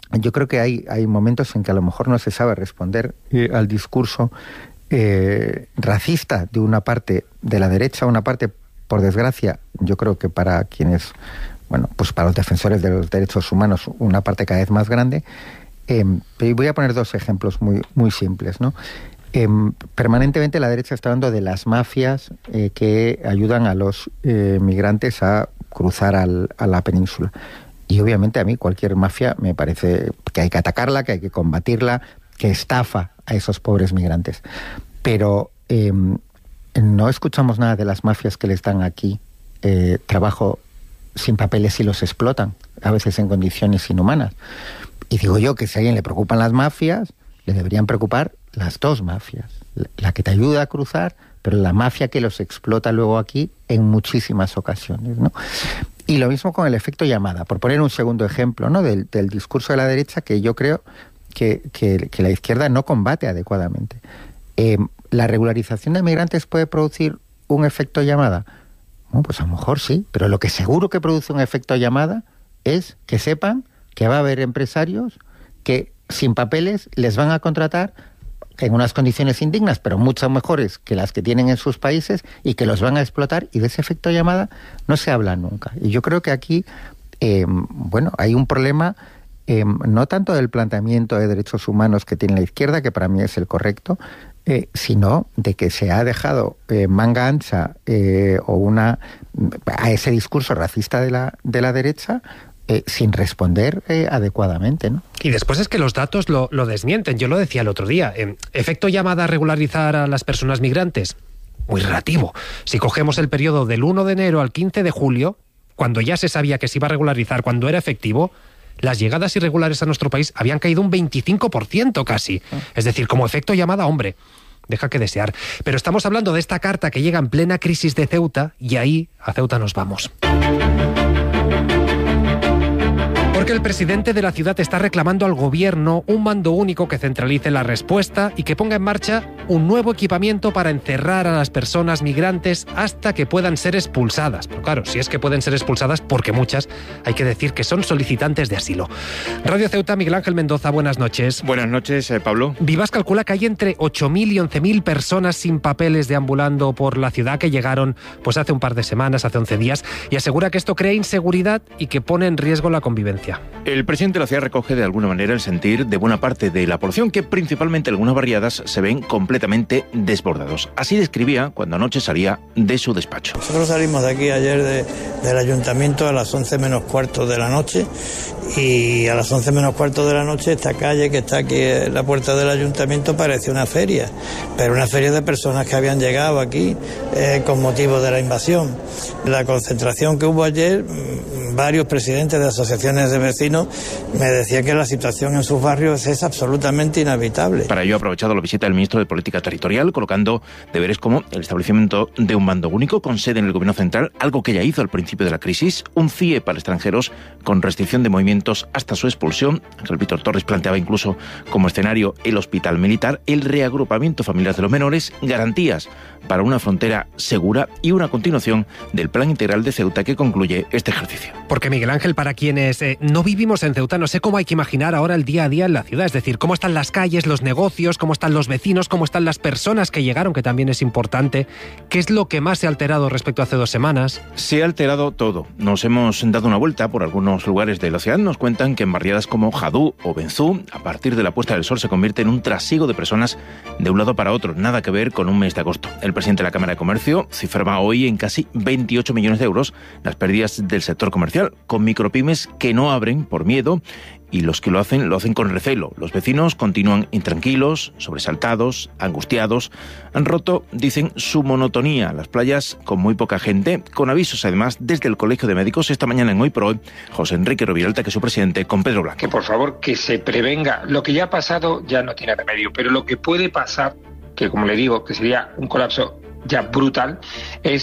yo creo que hay momentos en que a lo mejor no se sabe responder al discurso racista de una parte de la derecha, una parte, por desgracia, yo creo que para quienes, bueno, pues para los defensores de los derechos humanos, una parte cada vez más grande. Pero voy a poner dos ejemplos muy, muy simples, ¿no? Permanentemente la derecha está hablando de las mafias que ayudan a los migrantes a cruzar a la península. Y obviamente a mí cualquier mafia me parece que hay que atacarla, que hay que combatirla, que estafa a esos pobres migrantes. Pero no escuchamos nada de las mafias que les dan aquí trabajo sin papeles y los explotan, a veces en condiciones inhumanas. Y digo yo que si a alguien le preocupan las mafias, le deberían preocupar las dos mafias. La que te ayuda a cruzar, pero la mafia que los explota luego aquí en muchísimas ocasiones, ¿no? Y lo mismo con el efecto llamada, por poner un segundo ejemplo, ¿no? del discurso de la derecha que yo creo que la izquierda no combate adecuadamente. ¿La regularización de migrantes puede producir un efecto llamada? Bueno, pues a lo mejor sí, pero lo que seguro que produce un efecto llamada es que sepan que va a haber empresarios que sin papeles les van a contratar en unas condiciones indignas, pero mucho mejores que las que tienen en sus países, y que los van a explotar, y de ese efecto llamada no se habla nunca. Y yo creo que aquí, bueno, hay un problema no tanto del planteamiento de derechos humanos que tiene la izquierda, que para mí es el correcto, sino de que se ha dejado manga ancha a ese discurso racista de la derecha, sin responder adecuadamente, ¿no? Y después es que los datos lo desmienten. Yo lo decía el otro día. Efecto llamada a regularizar a las personas migrantes, muy relativo. Si cogemos el periodo del 1 de enero al 15 de julio, cuando ya se sabía que se iba a regularizar, cuando era efectivo, las llegadas irregulares a nuestro país habían caído un 25% casi. Es decir, como efecto llamada, hombre, deja que desear. Pero estamos hablando de esta carta que llega en plena crisis de Ceuta, y ahí a Ceuta nos vamos. Porque el presidente de la ciudad está reclamando al gobierno un mando único que centralice la respuesta y que ponga en marcha un nuevo equipamiento para encerrar a las personas migrantes hasta que puedan ser expulsadas. Pero claro, si es que pueden ser expulsadas, porque muchas, hay que decir que son solicitantes de asilo. Radio Ceuta, Miguel Ángel Mendoza, buenas noches. Buenas noches, Pablo. Vivas calcula que hay entre 8.000 y 11.000 personas sin papeles deambulando por la ciudad, que llegaron pues hace un par de semanas, hace 11 días, y asegura que esto crea inseguridad y que pone en riesgo la convivencia. El presidente de la ciudad recoge de alguna manera el sentir de buena parte de la población, que principalmente algunas barriadas se ven completamente desbordados. Así describía cuando anoche salía de su despacho. Nosotros salimos de aquí ayer del ayuntamiento a las 11 menos cuarto de la noche, y a las 11 menos cuarto de la noche esta calle que está aquí en la puerta del ayuntamiento parecía una feria, pero una feria de personas que habían llegado aquí con motivo de la invasión. La concentración que hubo ayer, varios presidentes de asociaciones de vecinos me decían que la situación en sus barrios es absolutamente inhabitable. Para ello ha aprovechado la visita del ministro de Política Territorial, colocando deberes como el establecimiento de un mando único con sede en el gobierno central, algo que ya hizo al principio de la crisis, un CIE para extranjeros con restricción de movimientos hasta su expulsión. Ángel Víctor Torres planteaba incluso como escenario el hospital militar, el reagrupamiento familiar de los menores, garantías para una frontera segura y una continuación del Plan Integral de Ceuta que concluye este ejercicio. Porque, Miguel Ángel, para quienes no vivimos en Ceuta, no sé cómo hay que imaginar ahora el día a día en la ciudad. Es decir, cómo están las calles, los negocios, cómo están los vecinos, cómo están las personas que llegaron, que también es importante. ¿Qué es lo que más se ha alterado respecto a hace 2 semanas? Se ha alterado todo. Nos hemos dado una vuelta por algunos lugares de la ciudad. Nos cuentan que en barriadas como Jadú o Benzú, a partir de la puesta del sol se convierte en un trasiego de personas de un lado para otro. Nada que ver con un mes de agosto. El presidente de la Cámara de Comercio cifraba hoy en casi 28 millones de euros las pérdidas del sector comercial, con micropymes que no abren por miedo, y los que lo hacen con recelo. Los vecinos continúan intranquilos, sobresaltados, angustiados. Han roto, dicen, su monotonía. Las playas con muy poca gente, con avisos además desde el Colegio de Médicos. Esta mañana en Hoy por Hoy, José Enrique Roviralta, que es su presidente, con Pedro Blanco. Que por favor, que se prevenga. Lo que ya ha pasado ya no tiene remedio, pero lo que puede pasar, que como le digo, que sería un colapso ya brutal, es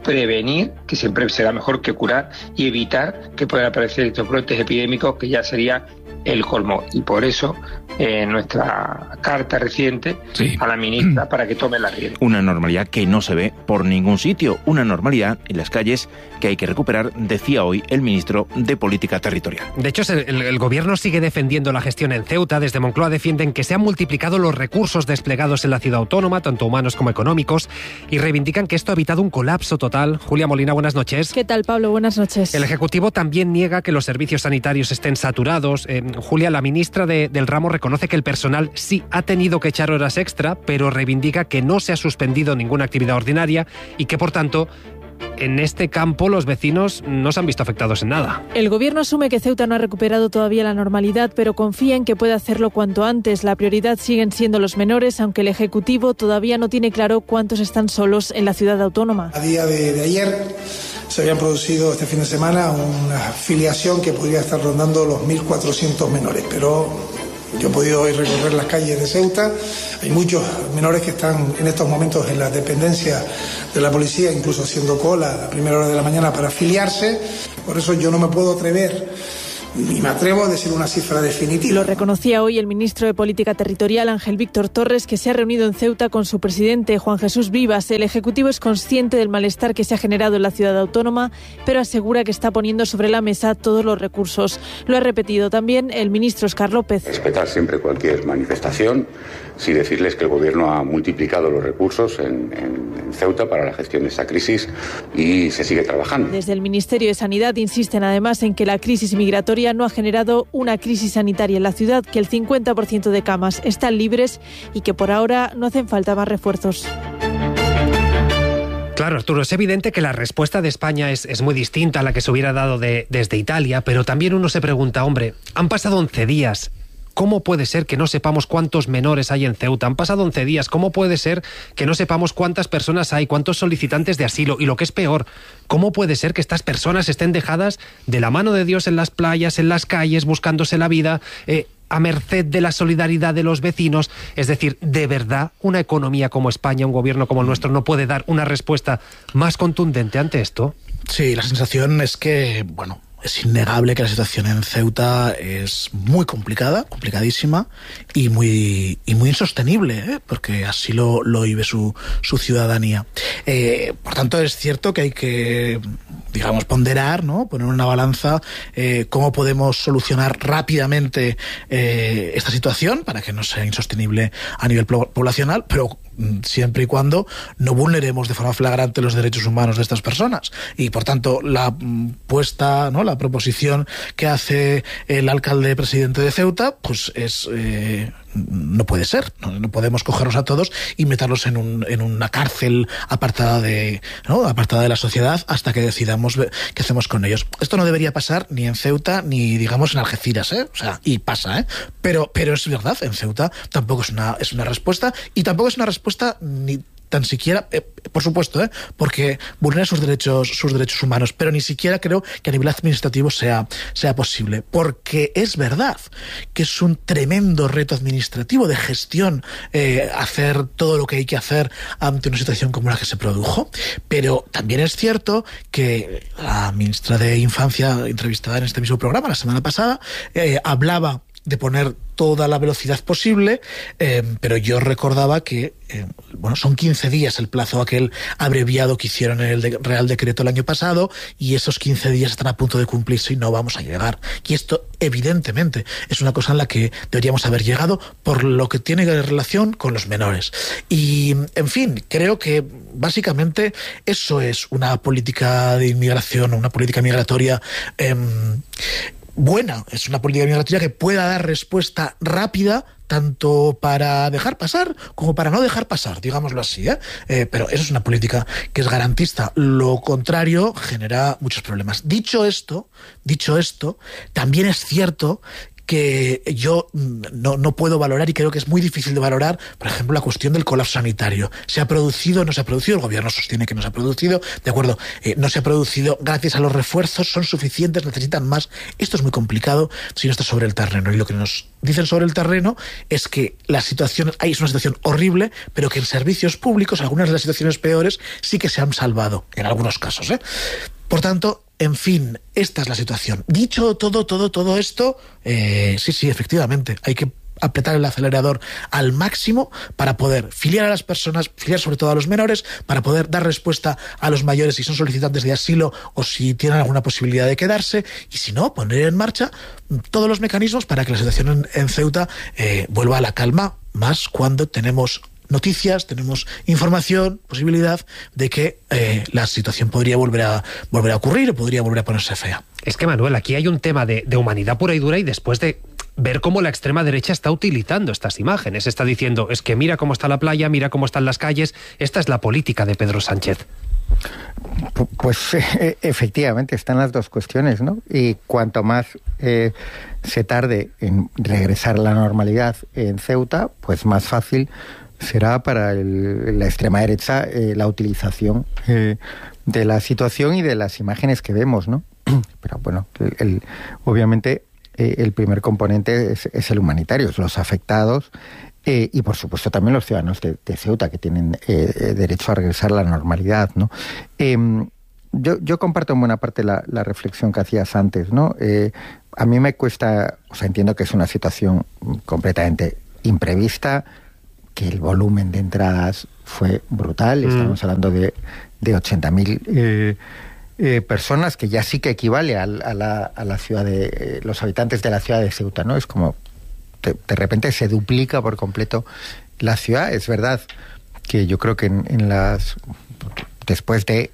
prevenir, que siempre será mejor que curar, y evitar que puedan aparecer estos brotes epidémicos, que ya sería el colmo. Y por eso nuestra carta reciente a la ministra para que tome la rienda. Una normalidad que no se ve por ningún sitio, una normalidad en las calles que hay que recuperar, decía hoy el ministro de Política Territorial. De hecho, el gobierno sigue defendiendo la gestión en Ceuta. Desde Moncloa defienden que se han multiplicado los recursos desplegados en la ciudad autónoma, tanto humanos como económicos, y reivindican que esto ha evitado un colapso total. Julia Molina, buenas noches. ¿Qué tal, Pablo? Buenas noches. El Ejecutivo también niega que los servicios sanitarios estén saturados. Julia, la ministra del ramo reconoce que el personal sí ha tenido que echar horas extra, pero reivindica que no se ha suspendido ninguna actividad ordinaria y que, por tanto, en este campo los vecinos no se han visto afectados en nada. El gobierno asume que Ceuta no ha recuperado todavía la normalidad, pero confía en que pueda hacerlo cuanto antes. La prioridad siguen siendo los menores, aunque el Ejecutivo todavía no tiene claro cuántos están solos en la ciudad autónoma. A día de ayer se habían producido este fin de semana una filiación que podría estar rondando los 1.400 menores, pero yo he podido hoy recorrer las calles de Ceuta. Hay muchos menores que están en estos momentos en la dependencia de la policía, incluso haciendo cola a primera hora de la mañana para afiliarse. Por eso yo no me puedo atrever, ni me atrevo a decir una cifra definitiva. Lo reconocía hoy el ministro de Política Territorial, Ángel Víctor Torres, que se ha reunido en Ceuta con su presidente, Juan Jesús Vivas. El Ejecutivo es consciente del malestar que se ha generado en la ciudad autónoma, pero asegura que está poniendo sobre la mesa todos los recursos. Lo ha repetido también el ministro Óscar López. Respetar siempre cualquier manifestación, sí decirles que el Gobierno ha multiplicado los recursos en Ceuta para la gestión de esta crisis y se sigue trabajando. Desde el Ministerio de Sanidad insisten además en que la crisis migratoria no ha generado una crisis sanitaria en la ciudad, que el 50% de camas están libres y que por ahora no hacen falta más refuerzos. Claro, Arturo, es evidente que la respuesta de España es muy distinta a la que se hubiera dado desde Italia, pero también uno se pregunta, hombre, han pasado 11 días... ¿Cómo puede ser que no sepamos cuántos menores hay en Ceuta? Han pasado 11 días. ¿Cómo puede ser que no sepamos cuántas personas hay, cuántos solicitantes de asilo? Y lo que es peor, ¿cómo puede ser que estas personas estén dejadas de la mano de Dios en las playas, en las calles, buscándose la vida, a merced de la solidaridad de los vecinos? Es decir, ¿de verdad una economía como España, un gobierno como el nuestro, no puede dar una respuesta más contundente ante esto? Sí, la sensación es que, bueno, es innegable que la situación en Ceuta es muy complicadísima y muy insostenible, porque así lo vive su ciudadanía. Por tanto, es cierto que hay que, digamos, ponderar, ¿no? Poner en una balanza cómo podemos solucionar rápidamente esta situación para que no sea insostenible a nivel poblacional, pero siempre y cuando no vulneremos de forma flagrante los derechos humanos de estas personas. Y por tanto, la proposición que hace el alcalde presidente de Ceuta, pues es no puede ser. No podemos cogerlos a todos y meterlos en una cárcel apartada de la sociedad hasta que decidamos qué hacemos con ellos. Esto no debería pasar ni en Ceuta ni, digamos, en Algeciras, O sea, y pasa, Pero es verdad, en Ceuta tampoco es una respuesta, y tampoco es una respuesta ni tan siquiera, por supuesto, porque vulnera sus derechos humanos, pero ni siquiera creo que a nivel administrativo sea posible, porque es verdad que es un tremendo reto administrativo de gestión hacer todo lo que hay que hacer ante una situación como la que se produjo, pero también es cierto que la ministra de Infancia, entrevistada en este mismo programa la semana pasada, hablaba de poner toda la velocidad posible, pero yo recordaba que son 15 días el plazo aquel abreviado que hicieron en el Real Decreto el año pasado, y esos 15 días están a punto de cumplirse y no vamos a llegar. Y esto, evidentemente, es una cosa en la que deberíamos haber llegado por lo que tiene relación con los menores. Y, en fin, creo que básicamente eso es una política de inmigración, una política migratoria buena. Es una política migratoria que pueda dar respuesta rápida tanto para dejar pasar como para no dejar pasar, digámoslo así, pero eso es una política que es garantista. Lo contrario genera muchos problemas. Dicho esto, también es cierto que yo no puedo valorar, y creo que es muy difícil de valorar, por ejemplo, la cuestión del colapso sanitario. ¿Se ha producido? ¿No se ha producido? El gobierno sostiene que no se ha producido. De acuerdo, no se ha producido gracias a los refuerzos, son suficientes, necesitan más. Esto es muy complicado si no está sobre el terreno. Y lo que nos dicen sobre el terreno es que la situación, es una situación horrible, pero que en servicios públicos, algunas de las situaciones peores, sí que se han salvado, en algunos casos, ¿eh? Por tanto, en fin, esta es la situación. Dicho todo esto, sí, efectivamente, hay que apretar el acelerador al máximo para poder filiar a las personas, filiar sobre todo a los menores, para poder dar respuesta a los mayores si son solicitantes de asilo o si tienen alguna posibilidad de quedarse, y si no, poner en marcha todos los mecanismos para que la situación en Ceuta vuelva a la calma, más cuando tenemos noticias, tenemos información, posibilidad de que la situación podría volver a ocurrir o podría volver a ponerse fea. Es que, Manuel, aquí hay un tema de humanidad pura y dura, y después de ver cómo la extrema derecha está utilizando estas imágenes, está diciendo, es que mira cómo está la playa, mira cómo están las calles, esta es la política de Pedro Sánchez. Pues efectivamente están las dos cuestiones, ¿no? Y cuanto más se tarde en regresar a la normalidad en Ceuta, pues más fácil será para la extrema derecha la utilización de la situación y de las imágenes que vemos, ¿no? Pero bueno, obviamente el primer componente es el humanitario, es los afectados y por supuesto también los ciudadanos de Ceuta, que tienen derecho a regresar a la normalidad, ¿no? Yo comparto en buena parte la reflexión que hacías antes, ¿no? A mí me cuesta, entiendo que es una situación completamente imprevista, que el volumen de entradas fue brutal, estamos hablando de 80.000 personas, que ya sí que equivale a la ciudad de los habitantes de la ciudad de Ceuta, ¿no? Es como de repente se duplica por completo la ciudad. Es verdad que yo creo que después de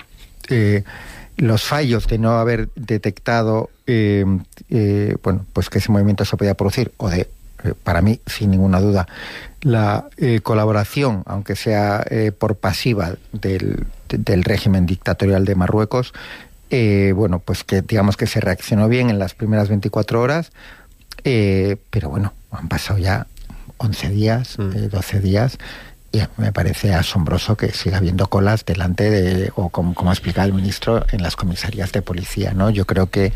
los fallos de no haber detectado pues que ese movimiento se podía producir, o de para mí, sin ninguna duda, la colaboración, aunque sea por pasiva, del régimen dictatorial de Marruecos, pues que digamos que se reaccionó bien en las primeras 24 horas, pero bueno, han pasado ya 11 días, 12 días, y me parece asombroso que siga habiendo colas delante o como explicaba el ministro, en las comisarías de policía, ¿no? Yo creo que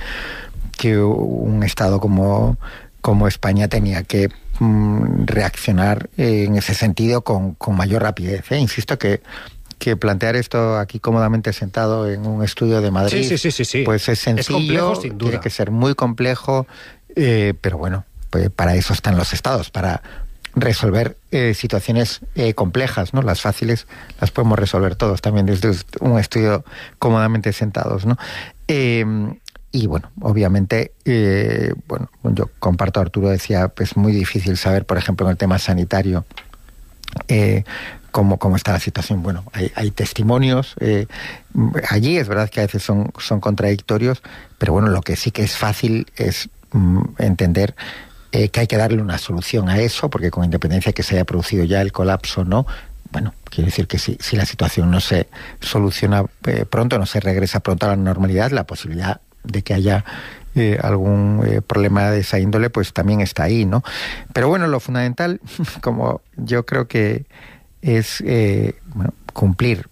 un Estado como España tenía que reaccionar en ese sentido con mayor rapidez. Insisto que plantear esto aquí cómodamente sentado en un estudio de Madrid, sí. Pues es sencillo, es complejo, sin duda. Tiene que ser muy complejo, pero bueno, pues para eso están los estados, para resolver situaciones complejas, ¿no? Las fáciles las podemos resolver todos también desde un estudio cómodamente sentados, ¿no? Y bueno, obviamente, yo comparto, Arturo decía, pues muy difícil saber, por ejemplo, en el tema sanitario, cómo está la situación. Bueno, hay testimonios, allí es verdad que a veces son contradictorios, pero bueno, lo que sí que es fácil es entender que hay que darle una solución a eso, porque con independencia de que se haya producido ya el colapso, ¿no? Bueno, quiere decir que si la situación no se soluciona pronto, no se regresa pronto a la normalidad, la posibilidad de que haya algún problema de esa índole, pues también está ahí, ¿no? Pero bueno, lo fundamental, como yo creo que es cumplir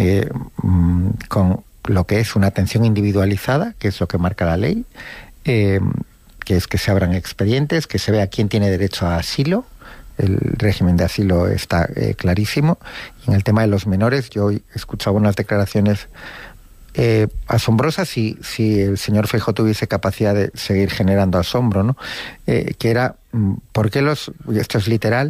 con lo que es una atención individualizada, que es lo que marca la ley, que es que se abran expedientes, que se vea quién tiene derecho a asilo. El régimen de asilo está clarísimo. Y en el tema de los menores, yo hoy he escuchado unas declaraciones asombrosas, si el señor Feijóo tuviese capacidad de seguir generando asombro, ¿no? Que era, ¿por qué esto es literal,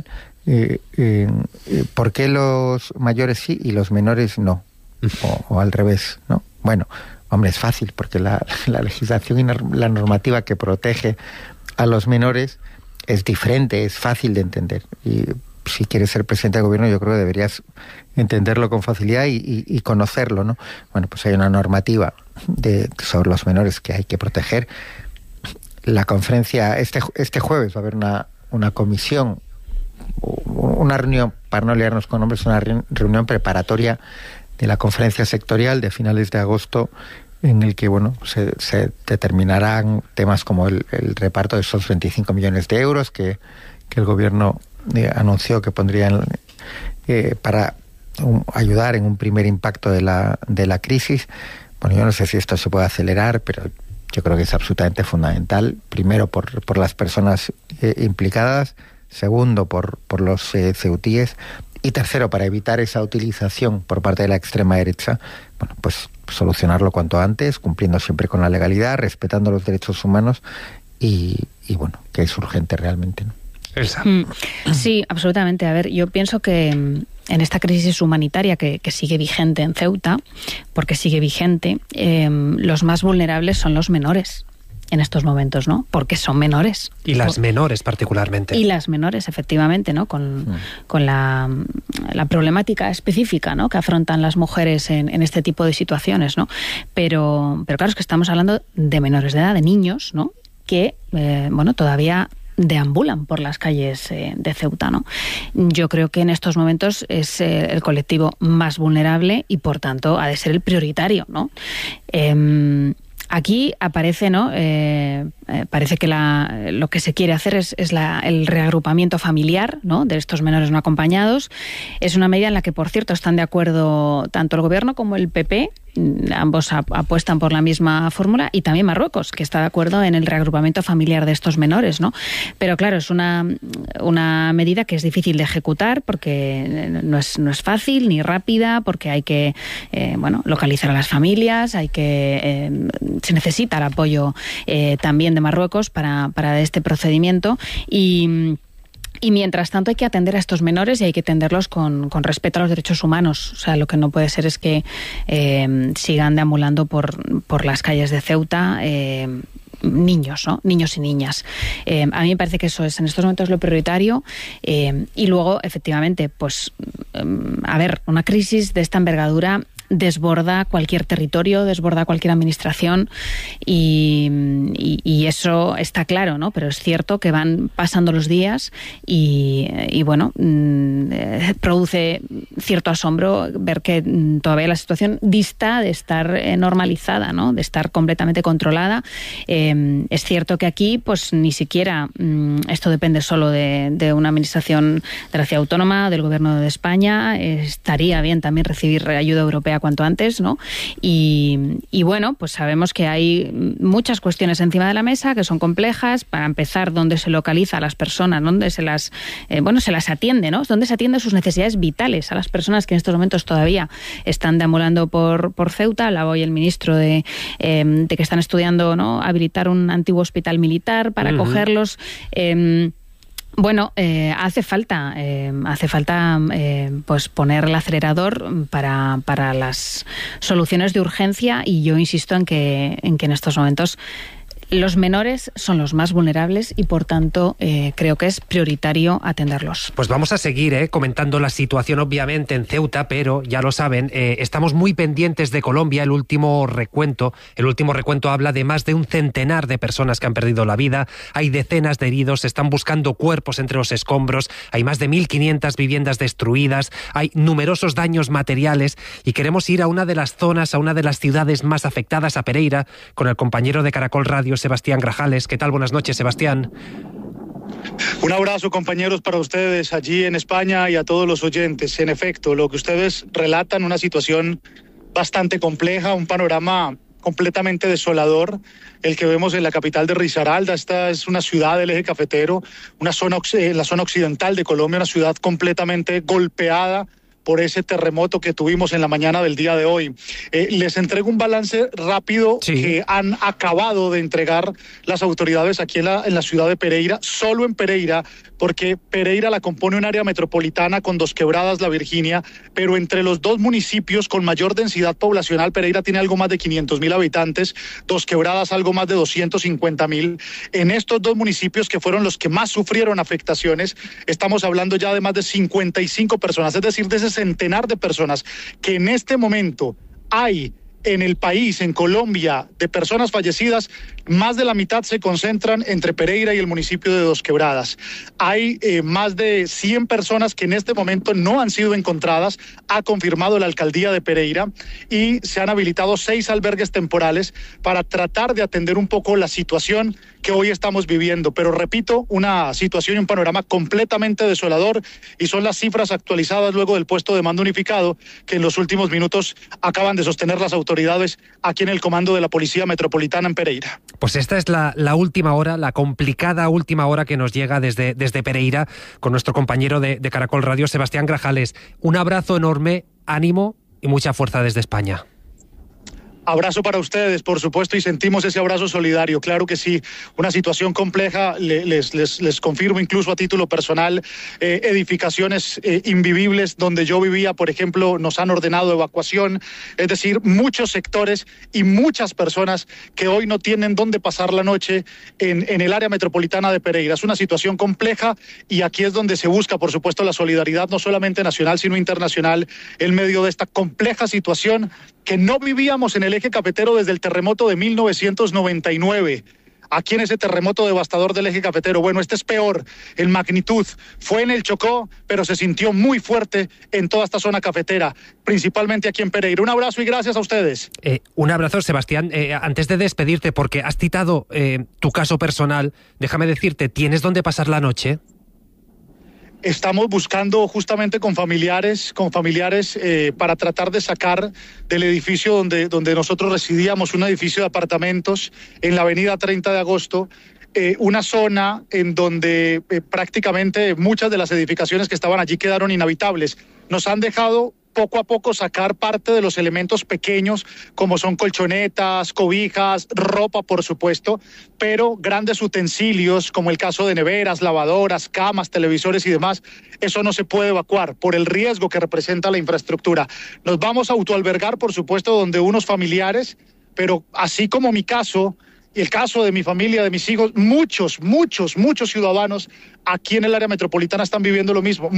¿por qué los mayores sí y los menores no? O al revés, ¿no? Bueno, hombre, es fácil, porque la legislación y la normativa que protege a los menores es diferente, es fácil de entender. Y si quieres ser presidente del gobierno, yo creo que deberías entenderlo con facilidad y conocerlo, ¿no? Bueno, pues hay una normativa sobre los menores que hay que proteger. La conferencia, este jueves va a haber una comisión, una reunión, para no liarnos con nombres, una reunión preparatoria de la conferencia sectorial de finales de agosto en el que se determinarán temas como el reparto de esos 25 millones de euros que el gobierno anunció que pondrían para ayudar en un primer impacto de la crisis. Bueno, yo no sé si esto se puede acelerar, pero yo creo que es absolutamente fundamental, primero por las personas implicadas, segundo por los ceutíes, y tercero, para evitar esa utilización por parte de la extrema derecha, bueno, pues solucionarlo cuanto antes, cumpliendo siempre con la legalidad, respetando los derechos humanos y bueno, que es urgente realmente, ¿no? Elsa. Sí, absolutamente. A ver, yo pienso que en esta crisis humanitaria que sigue vigente en Ceuta, porque sigue vigente, los más vulnerables son los menores en estos momentos, ¿no? Porque son menores. Y las menores particularmente. Y las menores, efectivamente, ¿no? Con la problemática específica, ¿no? Que afrontan las mujeres en este tipo de situaciones, ¿no? Pero claro, es que estamos hablando de menores de edad, de niños, ¿no? Que, todavía deambulan por las calles de Ceuta, ¿no? Yo creo que en estos momentos es el colectivo más vulnerable y, por tanto, ha de ser el prioritario, ¿no? Aquí aparece, ¿no? Parece que lo que se quiere hacer es el reagrupamiento familiar, ¿no? De estos menores no acompañados. Es una medida en la que, por cierto, están de acuerdo tanto el Gobierno como el PP. Ambos apuestan por la misma fórmula, y también Marruecos, que está de acuerdo en el reagrupamiento familiar de estos menores, ¿no? Pero claro, es una medida que es difícil de ejecutar porque no es fácil ni rápida, porque hay que localizar a las familias, se necesita el apoyo también de Marruecos para este procedimiento y mientras tanto hay que atender a estos menores y hay que atenderlos con respeto a los derechos humanos. O sea, lo que no puede ser es que sigan deambulando por las calles de Ceuta niños, ¿no? Niños y niñas. A mí me parece que eso es en estos momentos lo prioritario, y luego, efectivamente, pues, una crisis de esta envergadura desborda cualquier territorio, desborda cualquier administración y eso está claro, ¿no? Pero es cierto que van pasando los días y produce cierto asombro ver que todavía la situación dista de estar normalizada, ¿no? De estar completamente controlada. Es cierto que aquí pues ni siquiera esto depende solo de una administración de la ciudad autónoma, del Gobierno de España. Estaría bien también recibir ayuda europea cuanto antes, ¿no? Y bueno, pues sabemos que hay muchas cuestiones encima de la mesa que son complejas. Para empezar, dónde se localiza a las personas, dónde se las atiende, ¿no? Dónde se atienden sus necesidades vitales a las personas que en estos momentos todavía están deambulando por Ceuta. Hablaba hoy el ministro de que están estudiando, ¿no?, habilitar un antiguo hospital militar para acogerlos. Hace falta pues poner el acelerador para las soluciones de urgencia, y yo insisto en que en estos momentos los menores son los más vulnerables y, por tanto, creo que es prioritario atenderlos. Pues vamos a seguir comentando la situación, obviamente, en Ceuta, pero ya lo saben, estamos muy pendientes de Colombia. El último recuento habla de más de un centenar de personas que han perdido la vida. Hay decenas de heridos, se están buscando cuerpos entre los escombros. Hay más de 1.500 viviendas destruidas. Hay numerosos daños materiales y queremos ir a una de las zonas, a una de las ciudades más afectadas, a Pereira, con el compañero de Caracol Radio, Sebastián Grajales. ¿Qué tal? Buenas noches, Sebastián. Un abrazo, compañeros, para ustedes allí en España y a todos los oyentes. En efecto, lo que ustedes relatan, una situación bastante compleja, un panorama completamente desolador, el que vemos en la capital de Risaralda. Esta es una ciudad del eje cafetero, la zona occidental de Colombia, una ciudad completamente golpeada por ese terremoto que tuvimos en la mañana del día de hoy. Les entrego un balance rápido que han acabado de entregar las autoridades aquí en la ciudad de Pereira, solo en Pereira, porque Pereira la compone un área metropolitana con Dos Quebradas, La Virginia, pero entre los dos municipios con mayor densidad poblacional, Pereira tiene algo más de 500.000 habitantes, Dos Quebradas algo más de 250.000. En estos dos municipios, que fueron los que más sufrieron afectaciones, estamos hablando ya de más de 55 personas, es decir, de ese centenar de personas que en este momento hay en el país, en Colombia, de personas fallecidas, más de la mitad se concentran entre Pereira y el municipio de Dos Quebradas. Hay más de 100 personas que en este momento no han sido encontradas, ha confirmado la alcaldía de Pereira, y se han habilitado 6 albergues temporales para tratar de atender un poco la situación que hoy estamos viviendo. Pero repito, una situación y un panorama completamente desolador, y son las cifras actualizadas luego del puesto de mando unificado que en los últimos minutos acaban de sostener las autoridades aquí en el comando de la Policía Metropolitana en Pereira. Pues esta es la última hora, la complicada última hora que nos llega desde Pereira con nuestro compañero de Caracol Radio, Sebastián Grajales. Un abrazo enorme, ánimo y mucha fuerza desde España. Abrazo para ustedes, por supuesto, y sentimos ese abrazo solidario. Claro que sí, una situación compleja, les confirmo incluso a título personal, edificaciones invivibles donde yo vivía, por ejemplo, nos han ordenado evacuación, es decir, muchos sectores y muchas personas que hoy no tienen dónde pasar la noche en el área metropolitana de Pereira. Es una situación compleja, y aquí es donde se busca, por supuesto, la solidaridad no solamente nacional, sino internacional, en medio de esta compleja situación que no vivíamos en el eje cafetero desde el terremoto de 1999. Aquí en ese terremoto devastador del eje cafetero. Bueno, este es peor en magnitud. Fue en el Chocó, pero se sintió muy fuerte en toda esta zona cafetera, principalmente aquí en Pereira. Un abrazo y gracias a ustedes. Un abrazo, Sebastián. Antes de despedirte, porque has citado tu caso personal, déjame decirte, ¿tienes dónde pasar la noche? Estamos buscando justamente con familiares para tratar de sacar del edificio donde nosotros residíamos, un edificio de apartamentos en la avenida 30 de agosto, una zona en donde prácticamente muchas de las edificaciones que estaban allí quedaron inhabitables. Nos han dejado poco a poco sacar parte de los elementos pequeños, como son colchonetas, cobijas, ropa, por supuesto, pero grandes utensilios, como el caso de neveras, lavadoras, camas, televisores y demás, eso no se puede evacuar por el riesgo que representa la infraestructura. Nos vamos a autoalbergar, por supuesto, donde unos familiares, pero así como mi caso y el caso de mi familia, de mis hijos, muchos ciudadanos aquí en el área metropolitana están viviendo lo mismo.